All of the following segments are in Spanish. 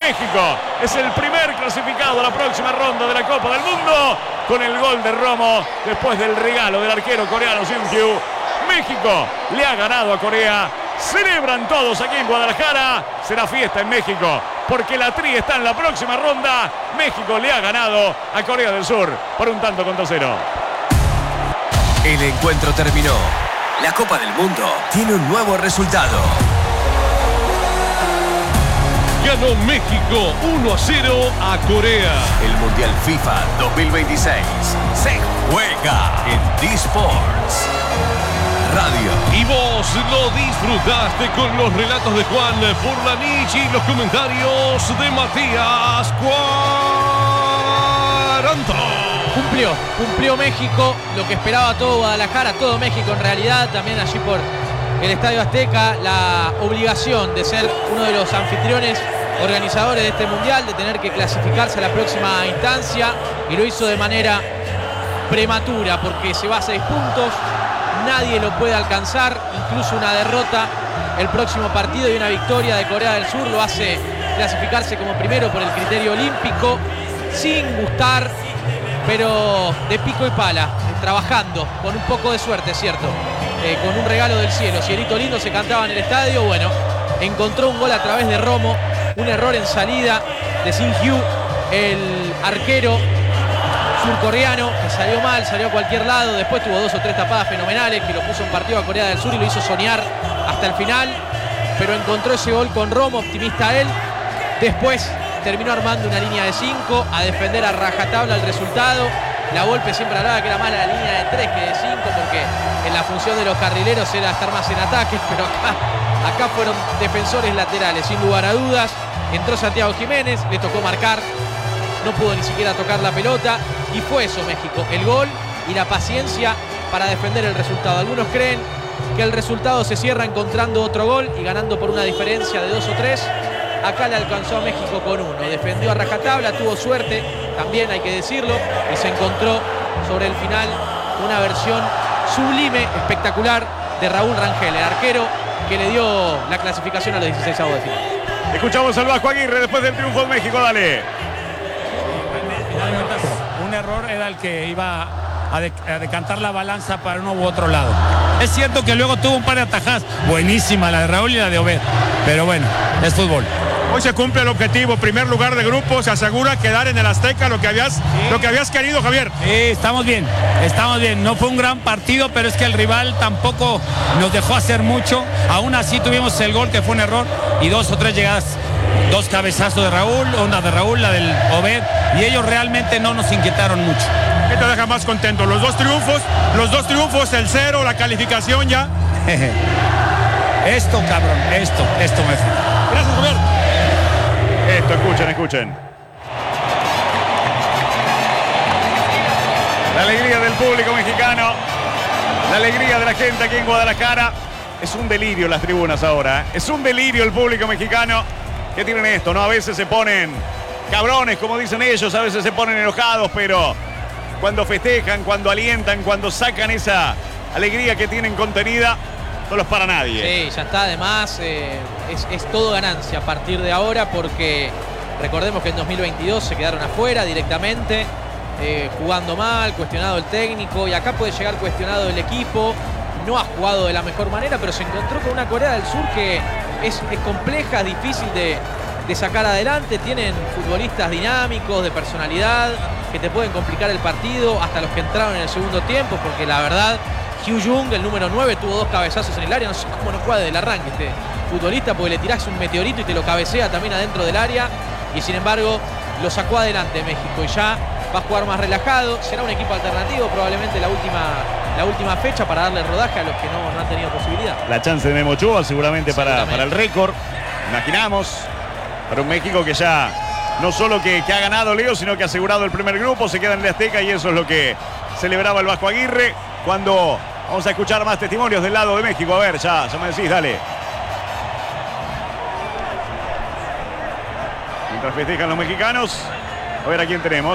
México es el primer clasificado a la próxima ronda de la Copa del Mundo con el gol de Romo después del regalo del arquero coreano Seung-kyu. México le ha ganado a Corea. Celebran todos aquí en Guadalajara. Será fiesta en México porque la Tri está en la próxima ronda. México le ha ganado a Corea del Sur por 1-0. El encuentro terminó. La Copa del Mundo tiene un nuevo resultado. Ganó México 1-0 a Corea. El Mundial FIFA 2026 se juega en D-Sports Radio. Y vos lo disfrutaste con los relatos de Juan Burlanich y los comentarios de Matías Cuaranto. Cumplió México lo que esperaba todo Guadalajara, todo México en realidad, también allí por el Estadio Azteca, la obligación de ser uno de los anfitriones organizadores de este mundial, de tener que clasificarse a la próxima instancia, y lo hizo de manera prematura porque se va a 6 puntos, nadie lo puede alcanzar, incluso una derrota el próximo partido y una victoria de Corea del Sur lo hace clasificarse como primero por el criterio olímpico, sin gustar, pero de pico y pala, trabajando, con un poco de suerte, ¿cierto? Con un regalo del cielo. Cielito lindo se cantaba en el estadio. Bueno, encontró un gol a través de Romo, un error en salida de Seung-kyu, el arquero surcoreano, que salió mal, salió a cualquier lado. Después tuvo 2 o 3 tapadas fenomenales que lo puso en partido a Corea del Sur y lo hizo soñar hasta el final, pero encontró ese gol con Romo, optimista él. Después terminó armando una línea de 5 a defender a rajatabla el resultado. La Volpe siempre hablaba que era más la línea de 3 que de 5 porque en la función de los carrileros era estar más en ataque, pero acá fueron defensores laterales, sin lugar a dudas. Entró Santiago Jiménez, le tocó marcar, no pudo ni siquiera tocar la pelota y fue eso México, el gol y la paciencia para defender el resultado. Algunos creen que el resultado se cierra encontrando otro gol y ganando por una diferencia de 2 o 3. Acá le alcanzó a México con 1. Defendió a rajatabla, tuvo suerte, también hay que decirlo, y se encontró sobre el final una versión sublime, espectacular de Raúl Rangel, el arquero que le dio la clasificación a los 16avos de final. Escuchamos al Vasco Aguirre después del triunfo de México, dale. Un error era el que iba a decantar la balanza para uno u otro lado. Es cierto que luego tuvo un par de atajadas, buenísima la de Raúl y la de Obed, pero bueno, es fútbol. Hoy se cumple el objetivo, primer lugar de grupo, se asegura quedar en el Azteca, lo que habías querido, Javier. Sí, estamos bien, no fue un gran partido, pero es que el rival tampoco nos dejó hacer mucho, aún así tuvimos el gol que fue un error y 2 o 3 llegadas, 2 cabezazos de Raúl, una de Raúl, la del Obed, y ellos realmente no nos inquietaron mucho. ¿Qué te deja más contento? Los dos triunfos, el 0, la calificación ya. Esto, cabrón, esto me fue. Gracias, Javier. Esto, escuchen. La alegría del público mexicano, la alegría de la gente aquí en Guadalajara. Es un delirio las tribunas ahora, Es un delirio el público mexicano que tienen esto, ¿no? A veces se ponen cabrones, como dicen ellos, a veces se ponen enojados, pero cuando festejan, cuando alientan, cuando sacan esa alegría que tienen contenida, no los para nadie. Sí, ya está, además es todo ganancia a partir de ahora porque recordemos que en 2022 se quedaron afuera directamente, jugando mal, cuestionado el técnico, y acá puede llegar cuestionado el equipo. No ha jugado de la mejor manera, pero se encontró con una Corea del Sur que es compleja, difícil de sacar adelante. Tienen futbolistas dinámicos, de personalidad, que te pueden complicar el partido, hasta los que entraron en el segundo tiempo, porque la verdad, Hugh Jung, el número 9, tuvo 2 cabezazos en el área. No sé cómo no juega del arranque este futbolista, porque le tirás un meteorito y te lo cabecea también adentro del área, y sin embargo lo sacó adelante México y ya va a jugar más relajado. Será un equipo alternativo probablemente la última fecha para darle rodaje a los que no han tenido posibilidad. La chance de Memo Ochoa seguramente para el récord, imaginamos, para un México que ya no solo que ha ganado, Leo, sino que ha asegurado el primer grupo, se queda en el Azteca, y eso es lo que celebraba el Vasco Aguirre. Cuando vamos a escuchar más testimonios del lado de México, a ver, ya me decís, dale. Mientras festejan los mexicanos, a ver a quién tenemos.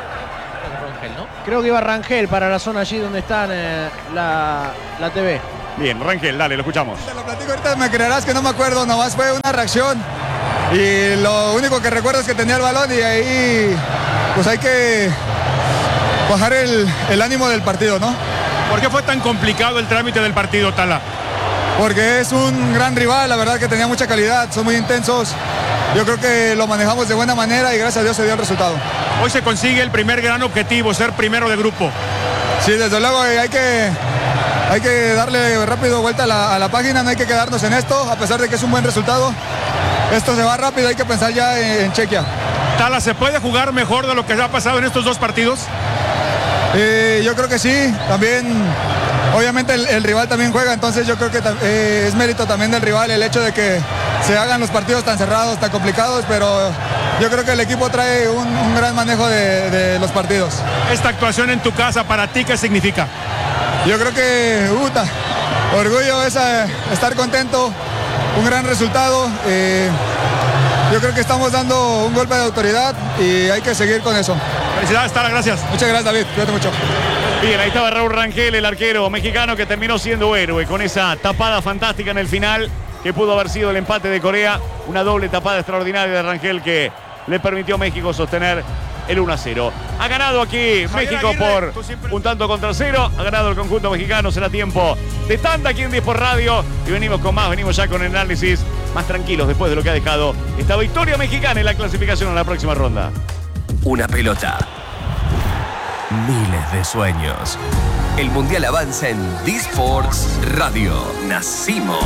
Rangel, ¿no? Creo que iba Rangel para la zona allí donde está la TV. Bien, Rangel, dale, lo escuchamos. Te lo platico ahorita, me creerás que no me acuerdo, nomás fue una reacción. Y lo único que recuerdo es que tenía el balón y ahí pues hay que bajar el ánimo del partido, ¿no? ¿Por qué fue tan complicado el trámite del partido, Tala? Porque es un gran rival, la verdad que tenía mucha calidad, son muy intensos. Yo creo que lo manejamos de buena manera y gracias a Dios se dio el resultado. Hoy se consigue el primer gran objetivo, ser primero de grupo. Sí, desde luego hay que darle rápido vuelta a la página, no hay que quedarnos en esto, a pesar de que es un buen resultado. Esto se va rápido, hay que pensar ya en Chequia. Tala, ¿se puede jugar mejor de lo que ha pasado en estos dos partidos? Yo creo que sí, también, obviamente el rival también juega, entonces yo creo que es mérito también del rival el hecho de que se hagan los partidos tan cerrados, tan complicados, pero yo creo que el equipo trae un gran manejo de los partidos. Esta actuación en tu casa, ¿para ti qué significa? Yo creo que, orgullo es estar contento, un gran resultado. Yo creo que estamos dando un golpe de autoridad y hay que seguir con eso. Felicidades, Tala, gracias. Muchas gracias, David, cuídate mucho. Bien, ahí estaba Raúl Rangel, el arquero mexicano que terminó siendo héroe con esa tapada fantástica en el final que pudo haber sido el empate de Corea. Una doble tapada extraordinaria de Rangel que le permitió a México sostener el 1-0. Ha ganado aquí México Aguirre, por un tanto contra 0. Ha ganado el conjunto mexicano. Será tiempo de tanda aquí en 10 por Radio. Y venimos con más, venimos ya con el análisis más tranquilos después de lo que ha dejado esta victoria mexicana en la clasificación en la próxima ronda. Una pelota. Miles de sueños. El Mundial avanza en D-Sports Radio. Nacimos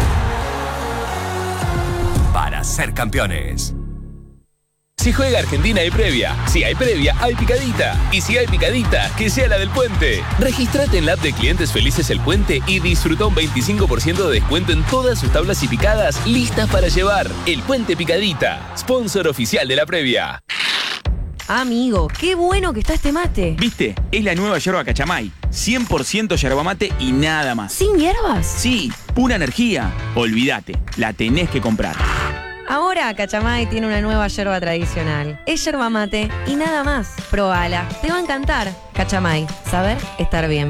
para ser campeones. Si juega Argentina hay previa. Si hay previa, hay picadita. Y si hay picadita, que sea la del Puente. Regístrate en la app de Clientes Felices El Puente y disfruta un 25% de descuento en todas sus tablas y picadas listas para llevar. El Puente Picadita, sponsor oficial de la previa. Amigo, qué bueno que está este mate. ¿Viste? Es la nueva yerba Cachamay. 100% yerba mate y nada más. ¿Sin hierbas? Sí, pura energía. Olvídate, la tenés que comprar. Ahora Cachamay tiene una nueva yerba tradicional. Es yerba mate y nada más. Probala, te va a encantar. Cachamay, saber estar bien.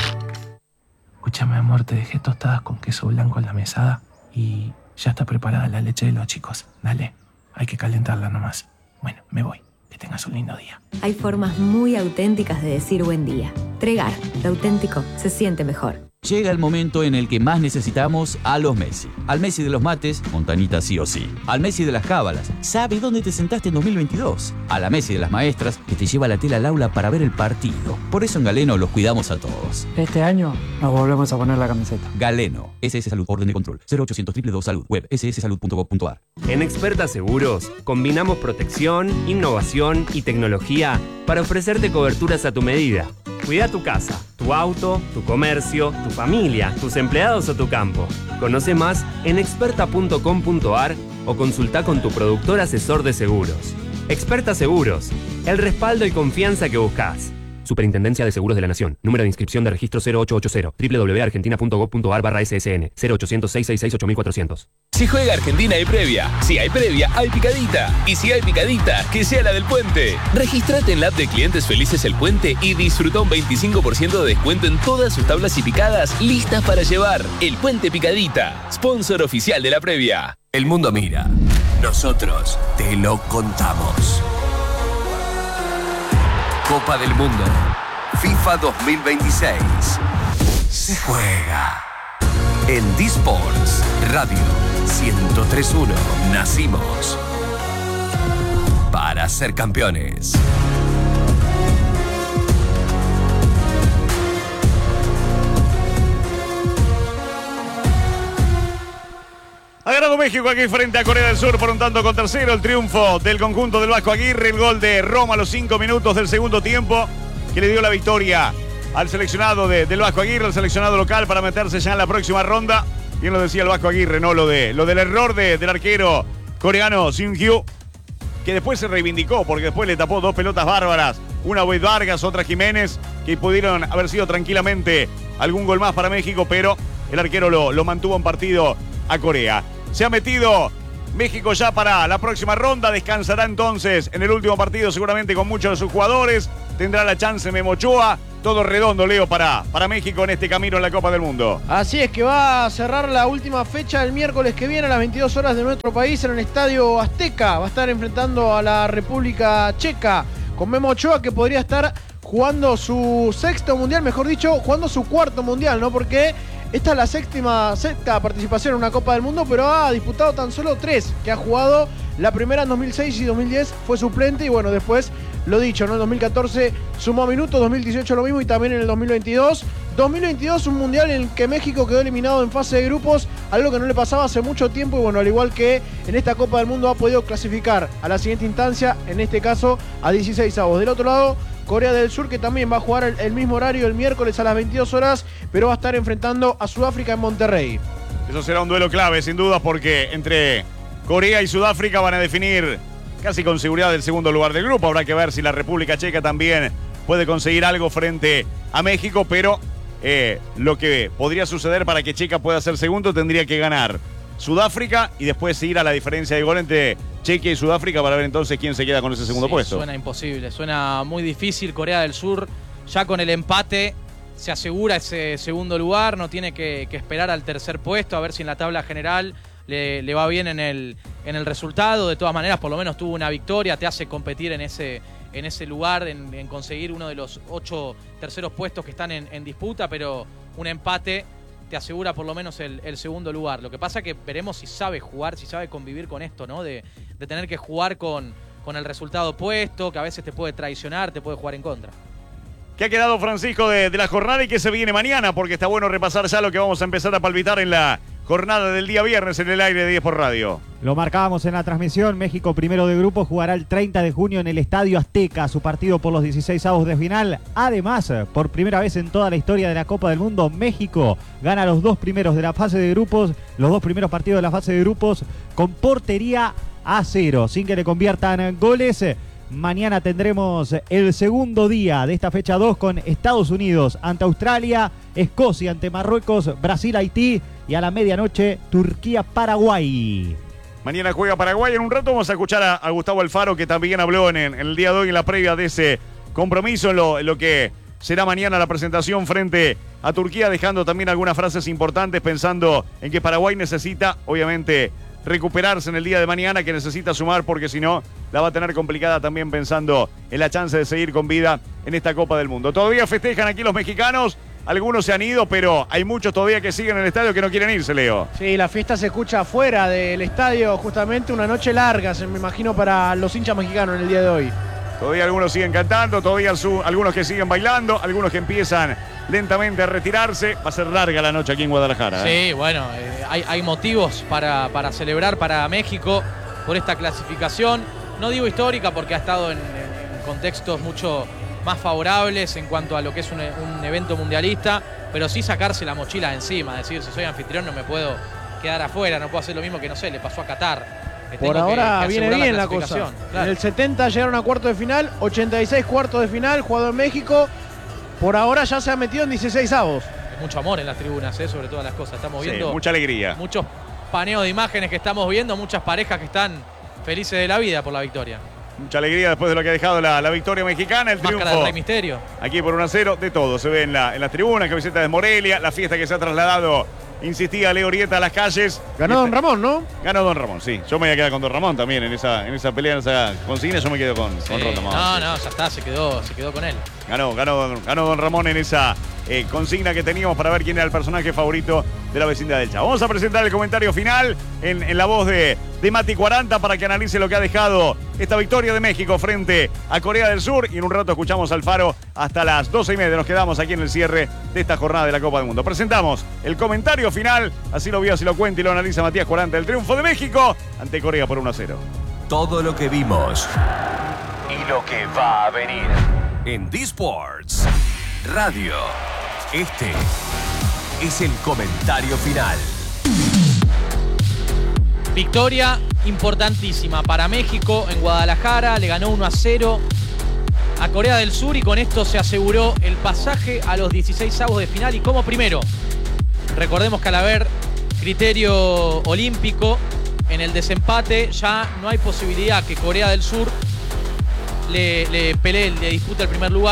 Escúchame, amor, te dejé tostadas con queso blanco en la mesada y ya está preparada la leche de los chicos. Dale, hay que calentarla nomás. Bueno, me voy. Que tengas un lindo día. Hay formas muy auténticas de decir buen día. Tregar, lo auténtico se siente mejor. Llega el momento en el que más necesitamos a los Messi. Al Messi de los mates, Montanita sí o sí. Al Messi de las cábalas, sabe dónde te sentaste en 2022. A la Messi de las maestras, que te lleva la tela al aula para ver el partido. Por eso en Galeno los cuidamos a todos. Este año nos volvemos a poner la camiseta. Galeno, SS Salud, orden de control, 0800 222 Salud, web sssalud.gov.ar. En Experta Seguros, combinamos protección, innovación y tecnología para ofrecerte coberturas a tu medida. Cuida tu casa, tu auto, tu comercio, tu familia, tus empleados o tu campo. Conoce más en experta.com.ar o consulta con tu productor asesor de seguros. Experta Seguros, el respaldo y confianza que buscas. Superintendencia de Seguros de la Nación. Número de inscripción de registro 0880 www.argentina.gov.ar/ssn 0800-666-8400. Si juega Argentina hay previa. Si hay previa, hay picadita. Y si hay picadita, que sea la del Puente. Regístrate en la app de Clientes Felices El Puente y disfruta un 25% de descuento en todas sus tablas y picadas listas para llevar. El Puente Picadita, sponsor oficial de la previa. El mundo mira. Nosotros te lo contamos. Copa del Mundo. FIFA 2026. Se juega. En D-Sports Radio 103.1 nacimos para ser campeones. Ha ganado México aquí frente a Corea del Sur por un tanto contra 0. El triunfo del conjunto del Vasco Aguirre. El gol de Roma a los 5 minutos del segundo tiempo que le dio la victoria al seleccionado del Vasco Aguirre, al seleccionado local, para meterse ya en la próxima ronda. Bien lo decía el Vasco Aguirre, ¿no? Lo del error del arquero coreano Seung-Hyu, que después se reivindicó porque después le tapó dos pelotas bárbaras. Una Wade Vargas, otra Jiménez, que pudieron haber sido tranquilamente algún gol más para México, pero el arquero lo mantuvo en partido a Corea. Se ha metido México ya para la próxima ronda. Descansará entonces en el último partido seguramente con muchos de sus jugadores. Tendrá la chance Memo Ochoa. todo redondo, Leo, para México en este camino en la Copa del Mundo. Así es, que va a cerrar la última fecha el miércoles que viene a las 22 horas de nuestro país en el Estadio Azteca. Va a estar enfrentando a la República Checa con Memo Ochoa, que podría estar jugando su sexto mundial, mejor dicho, jugando su cuarto mundial, ¿no? Porque esta es la sexta participación en una Copa del Mundo, pero ha disputado tan solo 3, que ha jugado la primera en 2006 y 2010, fue suplente, y bueno, después, lo dicho, ¿no? En 2014 sumó minutos, 2018 lo mismo, y también en el 2022. 2022, un mundial en el que México quedó eliminado en fase de grupos, algo que no le pasaba hace mucho tiempo, y bueno, al igual que en esta Copa del Mundo ha podido clasificar a la siguiente instancia, en este caso a 16avos. Del otro lado, Corea del Sur, que también va a jugar el mismo horario el miércoles a las 22 horas, pero va a estar enfrentando a Sudáfrica en Monterrey. Eso será un duelo clave, sin duda, porque entre Corea y Sudáfrica van a definir casi con seguridad el segundo lugar del grupo. Habrá que ver si la República Checa también puede conseguir algo frente a México, pero lo que podría suceder para que Checa pueda ser segundo tendría que ganar Sudáfrica y después ir a la diferencia de gol entre Chequia y Sudáfrica para ver entonces quién se queda con ese segundo puesto. Suena imposible, suena muy difícil. Corea del Sur ya con el empate se asegura ese segundo lugar, no tiene que esperar al tercer puesto a ver si en la tabla general le va bien en el resultado. De todas maneras, por lo menos tuvo una victoria, te hace competir en ese lugar, en conseguir uno de los 8 terceros puestos que están en disputa, pero un empate te asegura por lo menos el segundo lugar. Lo que pasa es que veremos si sabe jugar, si sabe convivir con esto, ¿no? De tener que jugar con el resultado opuesto, que a veces te puede traicionar, te puede jugar en contra. ¿Qué ha quedado, Francisco, de la jornada y qué se viene mañana? Porque está bueno repasar ya lo que vamos a empezar a palpitar en la jornada del día viernes en el aire de 10 por Radio. Lo marcábamos en la transmisión. México, primero de grupo, jugará el 30 de junio en el Estadio Azteca su partido por los 16avos de final. Además, por primera vez en toda la historia de la Copa del Mundo, México gana los 2 primeros de la fase de grupos, los 2 primeros partidos de la fase de grupos con portería a 0, sin que le conviertan goles. Mañana tendremos el segundo día de esta fecha 2 con Estados Unidos ante Australia, Escocia ante Marruecos, Brasil, Haití y a la medianoche Turquía, Paraguay. Mañana juega Paraguay. En un rato vamos a escuchar a Gustavo Alfaro, que también habló en el día de hoy en la previa de ese compromiso, en lo que será mañana la presentación frente a Turquía, dejando también algunas frases importantes pensando en que Paraguay necesita, obviamente, recuperarse en el día de mañana, que necesita sumar porque si no la va a tener complicada, también pensando en la chance de seguir con vida en esta Copa del Mundo. Todavía festejan aquí los mexicanos, algunos se han ido, pero hay muchos todavía que siguen en el estadio que no quieren irse, Leo. Sí, la fiesta se escucha afuera del estadio, justamente una noche larga, me imagino, para los hinchas mexicanos en el día de hoy. Todavía algunos siguen cantando, todavía algunos que siguen bailando, algunos que empiezan lentamente a retirarse. Va a ser larga la noche aquí en Guadalajara. Sí, bueno, hay motivos para celebrar para México por esta clasificación. No digo histórica porque ha estado en contextos mucho más favorables en cuanto a lo que es un evento mundialista, pero sí sacarse la mochila de encima, decir, si soy anfitrión no me puedo quedar afuera, no puedo hacer lo mismo que, no sé, le pasó a Qatar. Por ahora viene bien la cosa. Claro. En el 70 llegaron a cuartos de final, 86 cuartos de final, jugado en México. Por ahora ya se ha metido en 16avos. Mucho amor en las tribunas, sobre todas las cosas. Estamos viendo mucha alegría. Muchos paneos de imágenes que estamos viendo, muchas parejas que están felices de la vida por la victoria. Mucha alegría después de lo que ha dejado la victoria mexicana, el triunfo. Máscara del Rey Misterio. Aquí por 1-0, de todo. Se ve en las tribunas, camiseta de Morelia, la fiesta que se ha trasladado, insistía Leo Orieta, a las calles. Ganó Don Ramón, ¿no? Ganó Don Ramón, sí. Yo me voy a quedar con Don Ramón también en esa pelea, en esa consigna. Yo me quedo con Don Ramón. No, ya está, se quedó con él. Ganó Don Ramón en esa consigna que teníamos para ver quién era el personaje favorito de la vecindad del Chavo. Vamos a presentar el comentario final en la voz de Mati 40 para que analice lo que ha dejado esta victoria de México frente a Corea del Sur. Y en un rato escuchamos al Faro hasta las 12:30. Nos quedamos aquí en el cierre de esta jornada de la Copa del Mundo. Presentamos el comentario final. Así lo vio, así lo cuenta y lo analiza Matías 40. El triunfo de México ante Corea por 1-0. Todo lo que vimos y lo que va a venir en D-Sports Radio. Este es el comentario final. Victoria importantísima para México en Guadalajara. Le ganó 1-0 a Corea del Sur y con esto se aseguró el pasaje a los 16avos de final y como primero. Recordemos que al haber criterio olímpico en el desempate ya no hay posibilidad que Corea del Sur le pelee, le dispute el primer lugar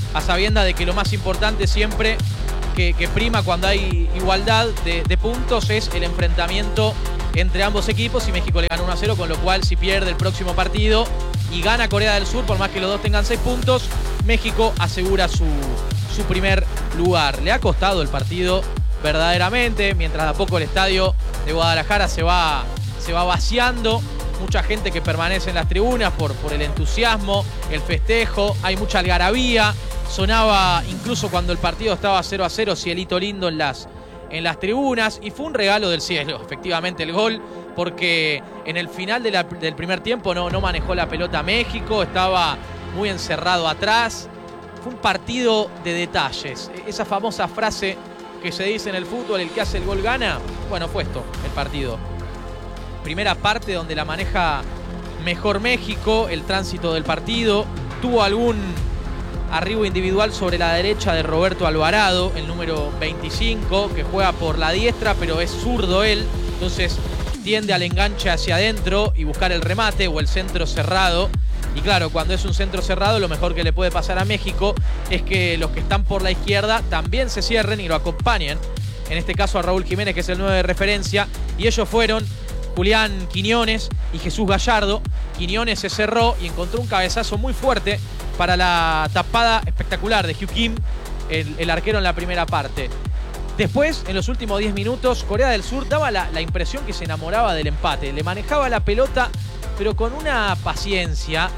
a sabiendas de que lo más importante siempre que prima cuando hay igualdad de puntos es el enfrentamiento entre ambos equipos, y México le ganó 1-0, con lo cual si pierde el próximo partido y gana Corea del Sur, por más que los dos tengan 6 puntos, México asegura su primer lugar. Le ha costado el partido verdaderamente, mientras de a poco el estadio de Guadalajara se va vaciando. Mucha gente que permanece en las tribunas por el entusiasmo, el festejo, hay mucha algarabía. Sonaba incluso cuando el partido estaba 0-0, cielito lindo en las tribunas, y fue un regalo del cielo, efectivamente, el gol, porque en el final del primer tiempo no manejó la pelota México, estaba muy encerrado atrás. Fue un partido de detalles. Esa famosa frase que se dice en el fútbol, el que hace el gol gana. Bueno, fue esto el partido. Primera parte donde la maneja mejor México, el tránsito del partido. Tuvo algún arribo individual sobre la derecha de Roberto Alvarado, el número 25, que juega por la diestra, pero es zurdo él. Entonces tiende al enganche hacia adentro y buscar el remate o el centro cerrado. Y claro, cuando es un centro cerrado, lo mejor que le puede pasar a México es que los que están por la izquierda también se cierren y lo acompañen. En este caso a Raúl Jiménez, que es el 9 de referencia, y ellos fueron Julián Quiñones y Jesús Gallardo. Quiñones se cerró y encontró un cabezazo muy fuerte para la tapada espectacular de Hugh Kim, el arquero en la primera parte. Después, en los últimos 10 minutos, Corea del Sur daba la impresión que se enamoraba del empate. Le manejaba la pelota, pero con una paciencia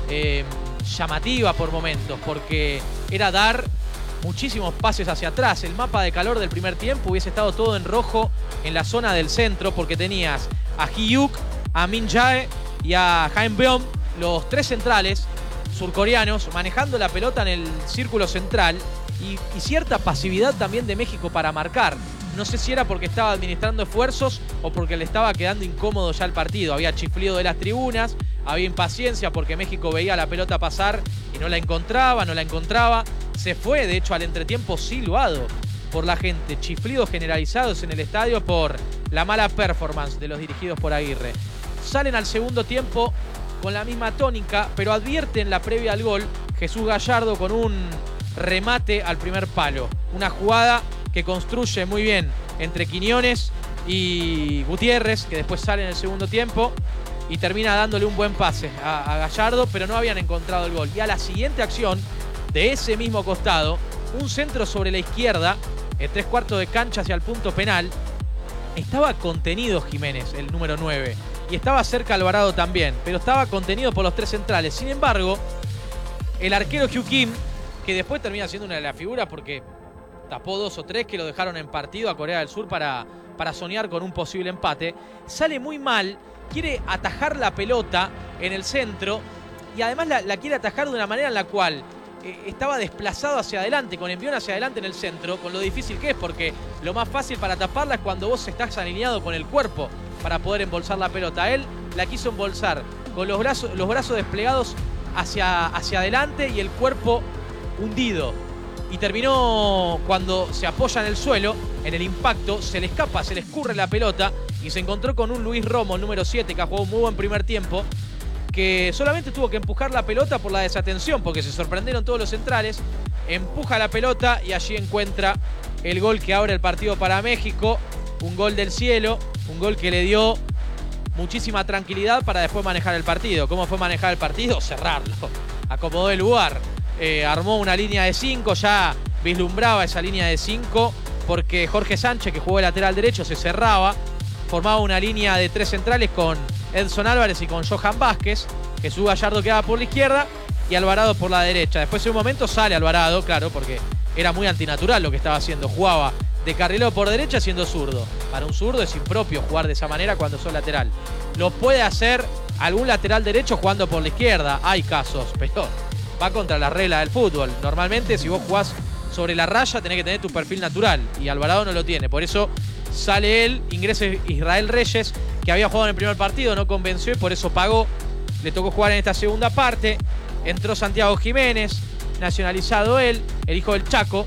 llamativa por momentos, porque era dar muchísimos pases hacia atrás. El mapa de calor del primer tiempo hubiese estado todo en rojo en la zona del centro, porque tenías a Hyuk, a Min Jae y a Haen Beom, los 3 centrales surcoreanos, manejando la pelota en el círculo central, y cierta pasividad también de México para marcar. No sé si era porque estaba administrando esfuerzos o porque le estaba quedando incómodo ya el partido. Había chiflido de las tribunas, había impaciencia porque México veía la pelota pasar y no la encontraba. Se fue, de hecho, al entretiempo silbado por la gente. Chiflidos generalizados en el estadio por la mala performance de los dirigidos por Aguirre. Salen al segundo tiempo con la misma tónica, pero advierten la previa al gol Jesús Gallardo con un remate al primer palo. Una jugada que construye muy bien entre Quiñones y Gutiérrez, que después sale en el segundo tiempo y termina dándole un buen pase a Gallardo, pero no habían encontrado el gol. Y a la siguiente acción, de ese mismo costado, un centro sobre la izquierda, en 3/4 de cancha hacia el punto penal. Estaba contenido Jiménez, el número 9, y estaba cerca Alvarado también, pero estaba contenido por los 3 centrales. Sin embargo, el arquero Hugh Kim, que después termina siendo una de las figuras porque tapó 2 o 3 que lo dejaron en partido a Corea del Sur para soñar con un posible empate, sale muy mal, quiere atajar la pelota en el centro y además la quiere atajar de una manera en la cual estaba desplazado hacia adelante, con envión hacia adelante en el centro, con lo difícil que es, porque lo más fácil para taparla es cuando vos estás alineado con el cuerpo para poder embolsar la pelota. Él la quiso embolsar con los brazos desplegados hacia adelante y el cuerpo hundido. Y terminó cuando se apoya en el suelo, en el impacto, se le escapa, se le escurre la pelota y se encontró con un Luis Romo, el número 7, que ha jugado un muy buen primer tiempo, que solamente tuvo que empujar la pelota por la desatención, porque se sorprendieron todos los centrales. Empuja la pelota y allí encuentra el gol que abre el partido para México. Un gol del cielo, un gol que le dio muchísima tranquilidad para después manejar el partido. ¿Cómo fue manejar el partido? Cerrarlo. Acomodó el lugar. Armó una línea de 5, ya vislumbraba esa línea de 5, porque Jorge Sánchez, que jugó de lateral derecho, se cerraba. Formaba una línea de 3 centrales con Edson Álvarez y con Johan Vázquez. Jesús Gallardo quedaba por la izquierda y Alvarado por la derecha. Después de un momento sale Alvarado, claro, porque era muy antinatural lo que estaba haciendo. Jugaba de carrilero por derecha siendo zurdo. Para un zurdo es impropio jugar de esa manera cuando sos lateral. Lo puede hacer algún lateral derecho jugando por la izquierda. Hay casos, pero va contra la regla del fútbol. Normalmente, si vos jugás sobre la raya, tenés que tener tu perfil natural. Y Alvarado no lo tiene. Por eso sale él, ingresa Israel Reyes, que había jugado en el primer partido, no convenció y por eso pagó. Le tocó jugar en esta segunda parte. Entró Santiago Jiménez, nacionalizado él, el hijo del Chaco.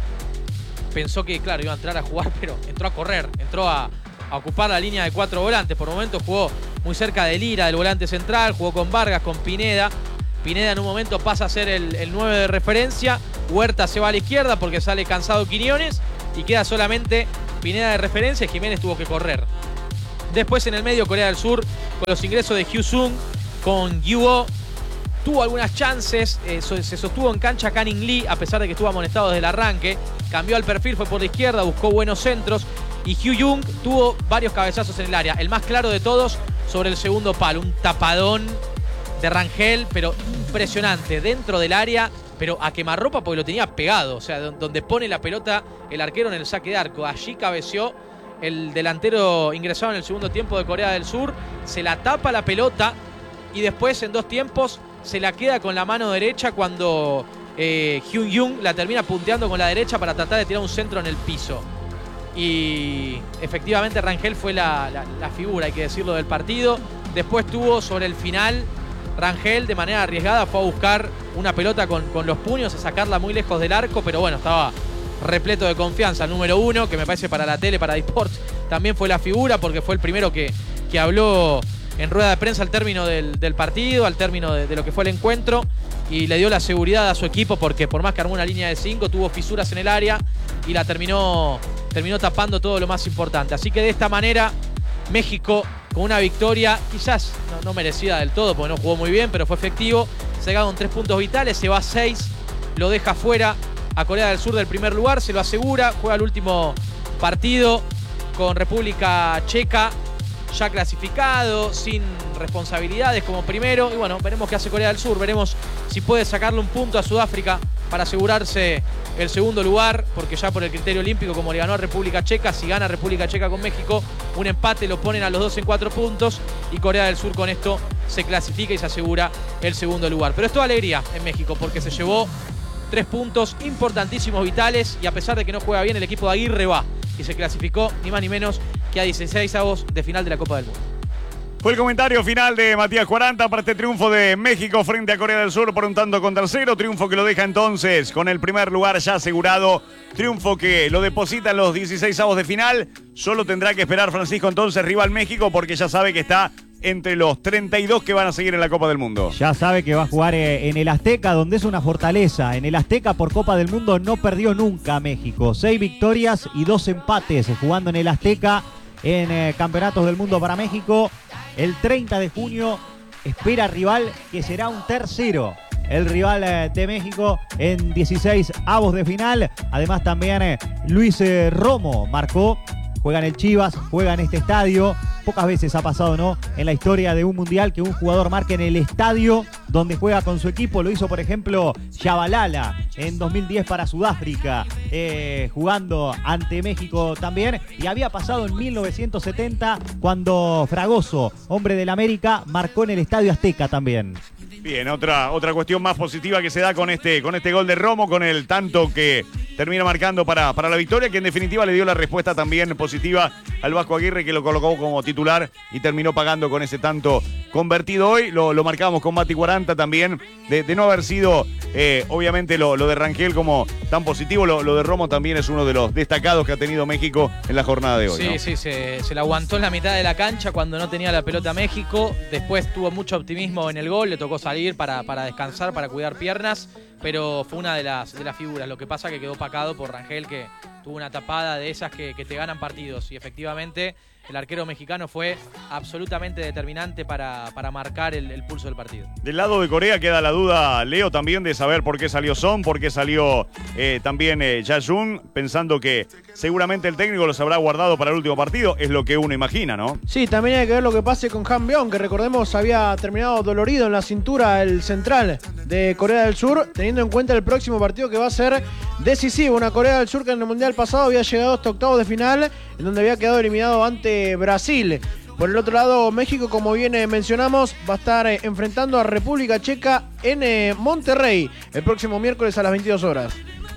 Pensó que, claro, iba a entrar a jugar, pero entró a correr, entró a ocupar la línea de 4 volantes. Por momentos jugó muy cerca de Lira, del volante central, jugó con Vargas, con Pineda. Pineda en un momento pasa a ser el 9 de referencia. Huerta se va a la izquierda porque sale cansado Quiñones y queda solamente Pineda de referencia y Jiménez tuvo que correr. Después en el medio Corea del Sur con los ingresos de Hyun-sung, con Yuo. Tuvo algunas chances, se sostuvo en cancha Canning Lee a pesar de que estuvo amonestado desde el arranque. Cambió al perfil, fue por la izquierda, buscó buenos centros. Y Hyun-jung tuvo varios cabezazos en el área. El más claro de todos sobre el segundo palo. Un tapadón de Rangel, pero impresionante. Dentro del área, pero a quemarropa porque lo tenía pegado. O sea, donde pone la pelota el arquero en el saque de arco. Allí cabeció el delantero ingresado en el segundo tiempo de Corea del Sur. Se la tapa la pelota y después en 2 tiempos se la queda con la mano derecha cuando Hyun-jung la termina punteando con la derecha para tratar de tirar un centro en el piso. Y efectivamente Rangel fue la figura, hay que decirlo, del partido. Después tuvo sobre el final, Rangel de manera arriesgada fue a buscar una pelota con los puños, a sacarla muy lejos del arco, pero bueno, estaba repleto de confianza. El número 1, que me parece para la tele, para Disports, también fue la figura porque fue el primero que habló en rueda de prensa al término del partido, al término de lo que fue el encuentro, y le dio la seguridad a su equipo porque por más que armó una línea de 5, tuvo fisuras en el área y la terminó tapando todo lo más importante. Así que de esta manera México con una victoria quizás no merecida del todo porque no jugó muy bien, pero fue efectivo, se gana con 3 puntos vitales, se va a 6, lo deja fuera a Corea del Sur del primer lugar, se lo asegura, juega el último partido con República Checa ya clasificado, sin responsabilidades como primero, y bueno, veremos qué hace Corea del Sur, veremos si puede sacarle un punto a Sudáfrica para asegurarse el segundo lugar, porque ya por el criterio olímpico, como le ganó a República Checa, si gana República Checa con México, un empate lo ponen a los dos en 4 puntos y Corea del Sur con esto se clasifica y se asegura el segundo lugar. Pero es toda alegría en México porque se llevó 3 puntos importantísimos, vitales, y a pesar de que no juega bien, el equipo de Aguirre va y se clasificó ni más ni menos que a 16avos de final de la Copa del Mundo. Fue el comentario final de Matías 40 para este triunfo de México frente a Corea del Sur por un tanto contra 0. Triunfo que lo deja entonces con el primer lugar ya asegurado. Triunfo que lo deposita en los 16avos de final. Solo tendrá que esperar Francisco entonces rival México porque ya sabe que está entre los 32 que van a seguir en la Copa del Mundo. Ya sabe que va a jugar en el Azteca, donde es una fortaleza. En el Azteca por Copa del Mundo no perdió nunca México. 6 victorias y 2 empates jugando en el Azteca en Campeonatos del Mundo para México. El 30 de junio espera rival que será un tercero. El rival de México en 16avos de final. Además también Luis Romo marcó. Juega en el Chivas, juega en este estadio. Pocas veces ha pasado, ¿no?, en la historia de un mundial que un jugador marque en el estadio donde juega con su equipo. Lo hizo, por ejemplo, Shabalala en 2010 para Sudáfrica, jugando ante México también. Y había pasado en 1970 cuando Fragoso, hombre del América, marcó en el Estadio Azteca también. Bien, otra cuestión más positiva que se da con este gol de Romo, con el tanto que termina marcando para la victoria, que en definitiva le dio la respuesta también positiva al Vasco Aguirre, que lo colocó como titular y terminó pagando con ese tanto convertido hoy. Lo marcamos con Mati 40 también, de no haber sido obviamente lo de Rangel como tan positivo. Lo de Romo también es uno de los destacados que ha tenido México en la jornada de hoy. Sí, ¿no? sí, se la aguantó en la mitad de la cancha cuando no tenía la pelota México. Después tuvo mucho optimismo en el gol, le tocó salir para descansar, para cuidar piernas, pero fue una de las figuras. Lo que pasa que quedó opacado por Rangel, que tuvo una tapada de esas que te ganan partidos, y efectivamente el arquero mexicano fue absolutamente determinante para marcar el pulso del partido. Del lado de Corea queda la duda, Leo, también de saber por qué salió Son, por qué salió también Jae-jung, pensando que seguramente el técnico los habrá guardado para el último partido, es lo que uno imagina, ¿no? Sí, también hay que ver lo que pase con Han Byung, que recordemos había terminado dolorido en la cintura el central de Corea del Sur, teniendo en cuenta el próximo partido que va a ser decisivo. Una Corea del Sur que en el Mundial pasado había llegado hasta octavos de final, en donde había quedado eliminado ante Brasil. Por el otro lado, México, como bien mencionamos, va a estar enfrentando a República Checa en Monterrey el próximo miércoles a las 22 horas.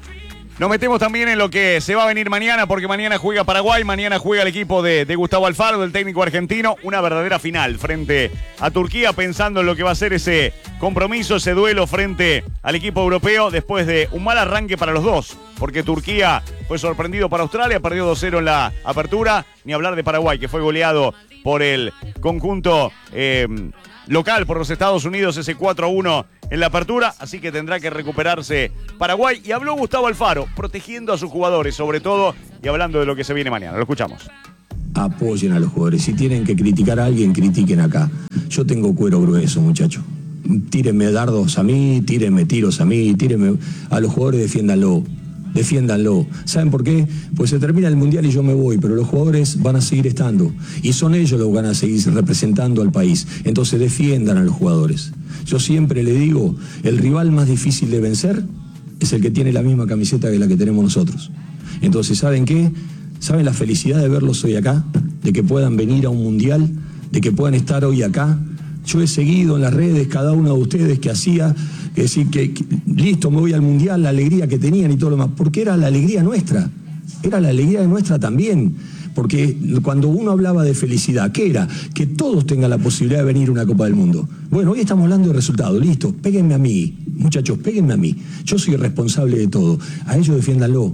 Nos metemos también en lo que se va a venir mañana, porque mañana juega Paraguay, mañana juega el equipo de Gustavo Alfaro, del técnico argentino. Una verdadera final frente a Turquía, pensando en lo que va a ser ese compromiso, ese duelo frente al equipo europeo, después de un mal arranque para los dos, porque Turquía fue sorprendido para Australia, perdió 2-0 en la apertura, ni hablar de Paraguay, que fue goleado por el conjunto local, por los Estados Unidos, ese 4-1 en la apertura, así que tendrá que recuperarse Paraguay. Y habló Gustavo Alfaro, protegiendo a sus jugadores sobre todo, y hablando de lo que se viene mañana. Lo escuchamos. Apoyen a los jugadores. Si tienen que criticar a alguien, critiquen acá. Yo tengo cuero grueso, muchachos. Tírenme dardos a mí, tírenme tiros a mí, tírenme a los jugadores, defiéndanlo. Defiéndanlo. ¿Saben por qué? Pues se termina el Mundial y yo me voy, pero los jugadores van a seguir estando. Y son ellos los que van a seguir representando al país. Entonces defiendan a los jugadores. Yo siempre le digo, el rival más difícil de vencer es el que tiene la misma camiseta que la que tenemos nosotros. Entonces, ¿saben qué? ¿Saben la felicidad de verlos hoy acá? De que puedan venir a un Mundial, de que puedan estar hoy acá. Yo he seguido en las redes cada uno de ustedes que hacía, que decir que listo, me voy al Mundial, la alegría que tenían y todo lo demás, porque era la alegría nuestra, era la alegría nuestra también, porque cuando uno hablaba de felicidad, ¿qué era? Que todos tengan la posibilidad de venir a una Copa del Mundo. Bueno, hoy estamos hablando de resultados, listo, péguenme a mí, muchachos, péguenme a mí, yo soy responsable de todo, a ellos defiéndanlo.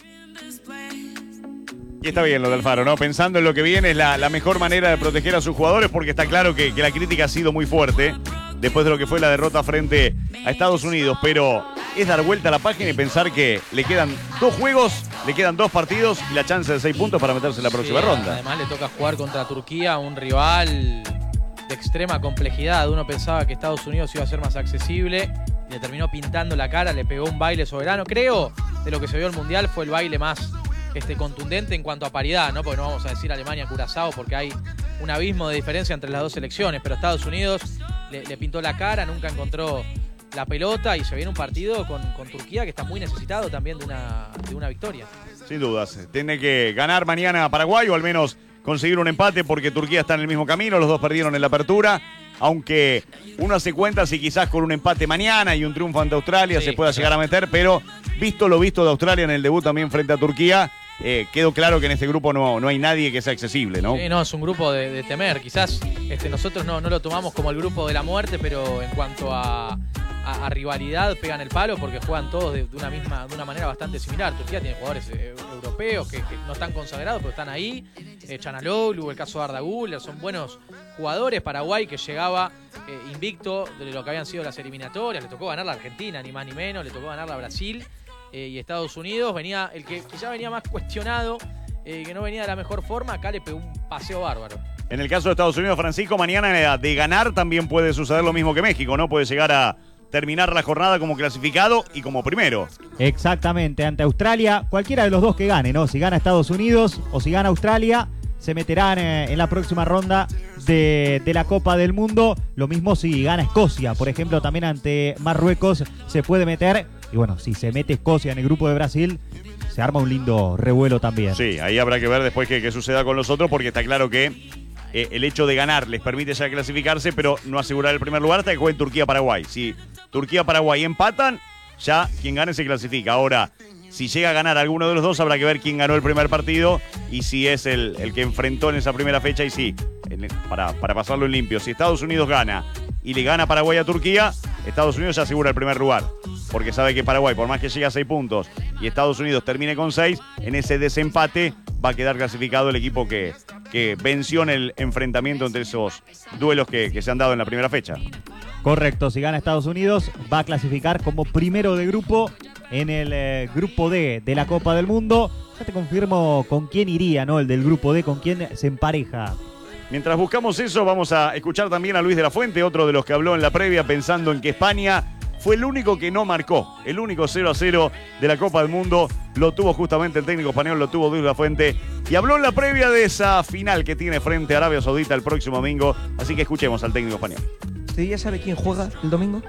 Y está bien lo de Alfaro, ¿no? Pensando en lo que viene, es la mejor manera de proteger a sus jugadores, porque está claro que la crítica ha sido muy fuerte después de lo que fue la derrota frente a Estados Unidos, pero es dar vuelta a la página y pensar que le quedan 2 juegos, le quedan 2 partidos y la chance de 6 puntos para meterse en la próxima ronda. Además le toca jugar contra Turquía, un rival de extrema complejidad. Uno pensaba que Estados Unidos iba a ser más accesible, le terminó pintando la cara, le pegó un baile soberano. Creo, de lo que se vio el Mundial, fue el baile más contundente en cuanto a paridad, ¿no? Porque no vamos a decir Alemania-Curazao porque hay un abismo de diferencia entre las dos selecciones, pero Estados Unidos le pintó la cara, nunca encontró la pelota y se viene un partido con Turquía que está muy necesitado también de una victoria. Sin dudas, tiene que ganar mañana a Paraguay o al menos conseguir un empate porque Turquía está en el mismo camino, los dos perdieron en la apertura, aunque uno hace cuentas y quizás con un empate mañana y un triunfo ante Australia se pueda llegar a meter, pero visto lo visto de Australia en el debut también frente a Turquía, quedó claro que en este grupo no hay nadie que sea accesible, ¿no? Sí, no, es un grupo de temer. Quizás nosotros no lo tomamos como el grupo de la muerte, pero en cuanto a rivalidad pegan el palo porque juegan todos de una manera bastante similar. Turquía tiene jugadores europeos que no están consagrados, pero están ahí. Chanaloglu, el caso de Arda Güler, son buenos jugadores. Paraguay que llegaba invicto de lo que habían sido las eliminatorias, le tocó ganar la Argentina, ni más ni menos, le tocó ganar la Brasil. Y Estados Unidos venía, el que ya venía más cuestionado, que no venía de la mejor forma, acá le pegó un paseo bárbaro. En el caso de Estados Unidos, Francisco, mañana de ganar también puede suceder lo mismo que México, ¿no? Puede llegar a terminar la jornada como clasificado y como primero. Exactamente, ante Australia, cualquiera de los dos que gane, ¿no? Si gana Estados Unidos o si gana Australia, se meterán en la próxima ronda de la Copa del Mundo. Lo mismo si gana Escocia, por ejemplo, también ante Marruecos se puede meter. Y bueno, si se mete Escocia en el grupo de Brasil, se arma un lindo revuelo también. Sí, ahí habrá que ver después qué suceda con los otros, porque está claro que el hecho de ganar les permite ya clasificarse, pero no asegurar el primer lugar hasta que jueguen Turquía-Paraguay. Si Turquía-Paraguay empatan, ya quien gane se clasifica. Ahora, si llega a ganar alguno de los dos, habrá que ver quién ganó el primer partido y si es el que enfrentó en esa primera fecha. Y sí, para pasarlo en limpio, si Estados Unidos gana y le gana Paraguay a Turquía, Estados Unidos ya asegura el primer lugar. Porque sabe que Paraguay, por más que llegue a 6 puntos y Estados Unidos termine con 6, en ese desempate va a quedar clasificado el equipo que venció en el enfrentamiento entre esos duelos que se han dado en la primera fecha. Correcto, si gana Estados Unidos va a clasificar como primero de grupo en el grupo D de la Copa del Mundo. Ya te confirmo con quién iría, ¿no? El del grupo D, con quién se empareja. Mientras buscamos eso, vamos a escuchar también a Luis de la Fuente, otro de los que habló en la previa, pensando en que España fue el único que no marcó. El único 0-0 de la Copa del Mundo lo tuvo justamente el técnico español, lo tuvo Luis de la Fuente. Y habló en la previa de esa final que tiene frente a Arabia Saudita el próximo domingo. Así que escuchemos al técnico español. ¿Usted ya sabe quién juega el domingo?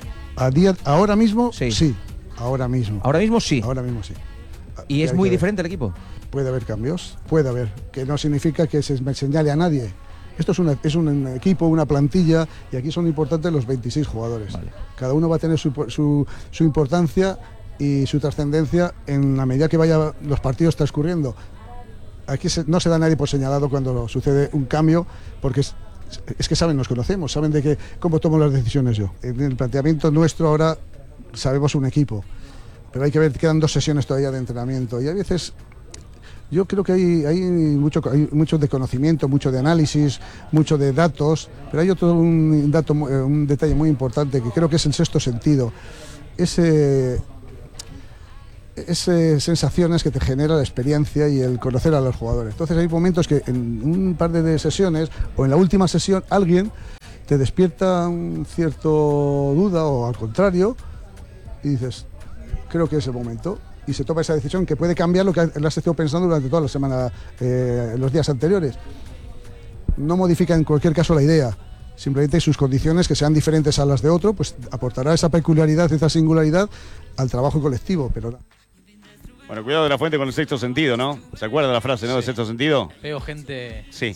¿Ahora mismo? Sí. Ahora mismo. ¿Ahora mismo sí? Ahora mismo sí. ¿Y es muy diferente el equipo? Puede haber cambios, puede haber. Que no significa que se me señale a nadie. Esto es un equipo, una plantilla, y aquí son importantes los 26 jugadores. Vale. Cada uno va a tener su importancia y su trascendencia en la medida que vaya los partidos transcurriendo. Aquí no se da nadie por señalado cuando sucede un cambio, porque es que saben, nos conocemos, saben de cómo tomo las decisiones yo. En el planteamiento nuestro ahora sabemos un equipo, pero hay que ver, quedan 2 sesiones todavía de entrenamiento y a veces Yo creo que hay mucho de conocimiento, mucho de análisis, mucho de datos, pero hay un detalle muy importante que creo que es el sexto sentido. Esas sensaciones que te genera la experiencia y el conocer a los jugadores. Entonces hay momentos que en un par de sesiones o en la última sesión alguien te despierta un cierto duda o al contrario y dices, creo que es el momento, y se toma esa decisión que puede cambiar lo que has estado pensando durante toda la semana, los días anteriores. No modifica en cualquier caso la idea, simplemente sus condiciones que sean diferentes a las de otro, pues aportará esa peculiaridad, esa singularidad al trabajo colectivo, pero... Bueno, cuidado de la fuente con el sexto sentido, ¿no? ¿Se acuerda la frase, no? ¿De sexto sentido? Veo gente... Sí.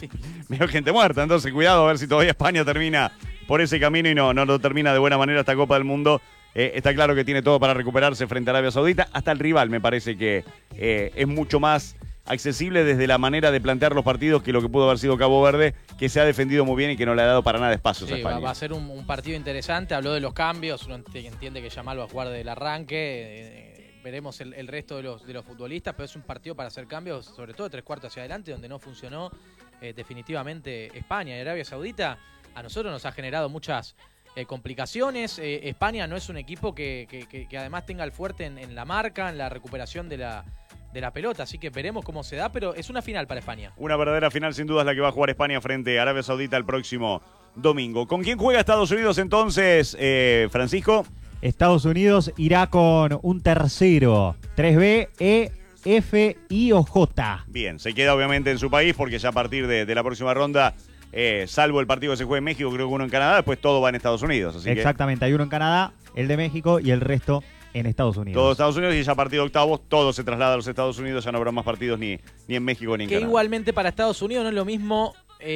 Veo gente muerta, entonces cuidado a ver si todavía España termina por ese camino y no lo termina de buena manera esta Copa del Mundo. Está claro que tiene todo para recuperarse frente a Arabia Saudita. Hasta el rival me parece que es mucho más accesible desde la manera de plantear los partidos que lo que pudo haber sido Cabo Verde, que se ha defendido muy bien y que no le ha dado para nada espacios a España. Va a ser un partido interesante. Habló de los cambios, uno entiende que Yamal va a jugar del arranque. Veremos el resto de los futbolistas, pero es un partido para hacer cambios, sobre todo de 3/4 hacia adelante, donde no funcionó definitivamente España. Y Arabia Saudita a nosotros nos ha generado muchas complicaciones. España no es un equipo que además tenga el fuerte en la marca, en la recuperación de la pelota, así que veremos cómo se da, pero es una final para España. Una verdadera final sin duda es la que va a jugar España frente a Arabia Saudita el próximo domingo. ¿Con quién juega Estados Unidos entonces, Francisco? Estados Unidos irá con un tercero, 3B, E, F, I o J. Bien, se queda obviamente en su país porque ya a partir de la próxima ronda, salvo el partido que se juega en México, creo que uno en Canadá, después todo va en Estados Unidos. Así exactamente, hay uno en Canadá, el de México y el resto en Estados Unidos. Todo Estados Unidos y ya a partir de octavos todo se traslada a los Estados Unidos, ya no habrá más partidos ni en México ni en Canadá. Que igualmente para Estados Unidos no es lo mismo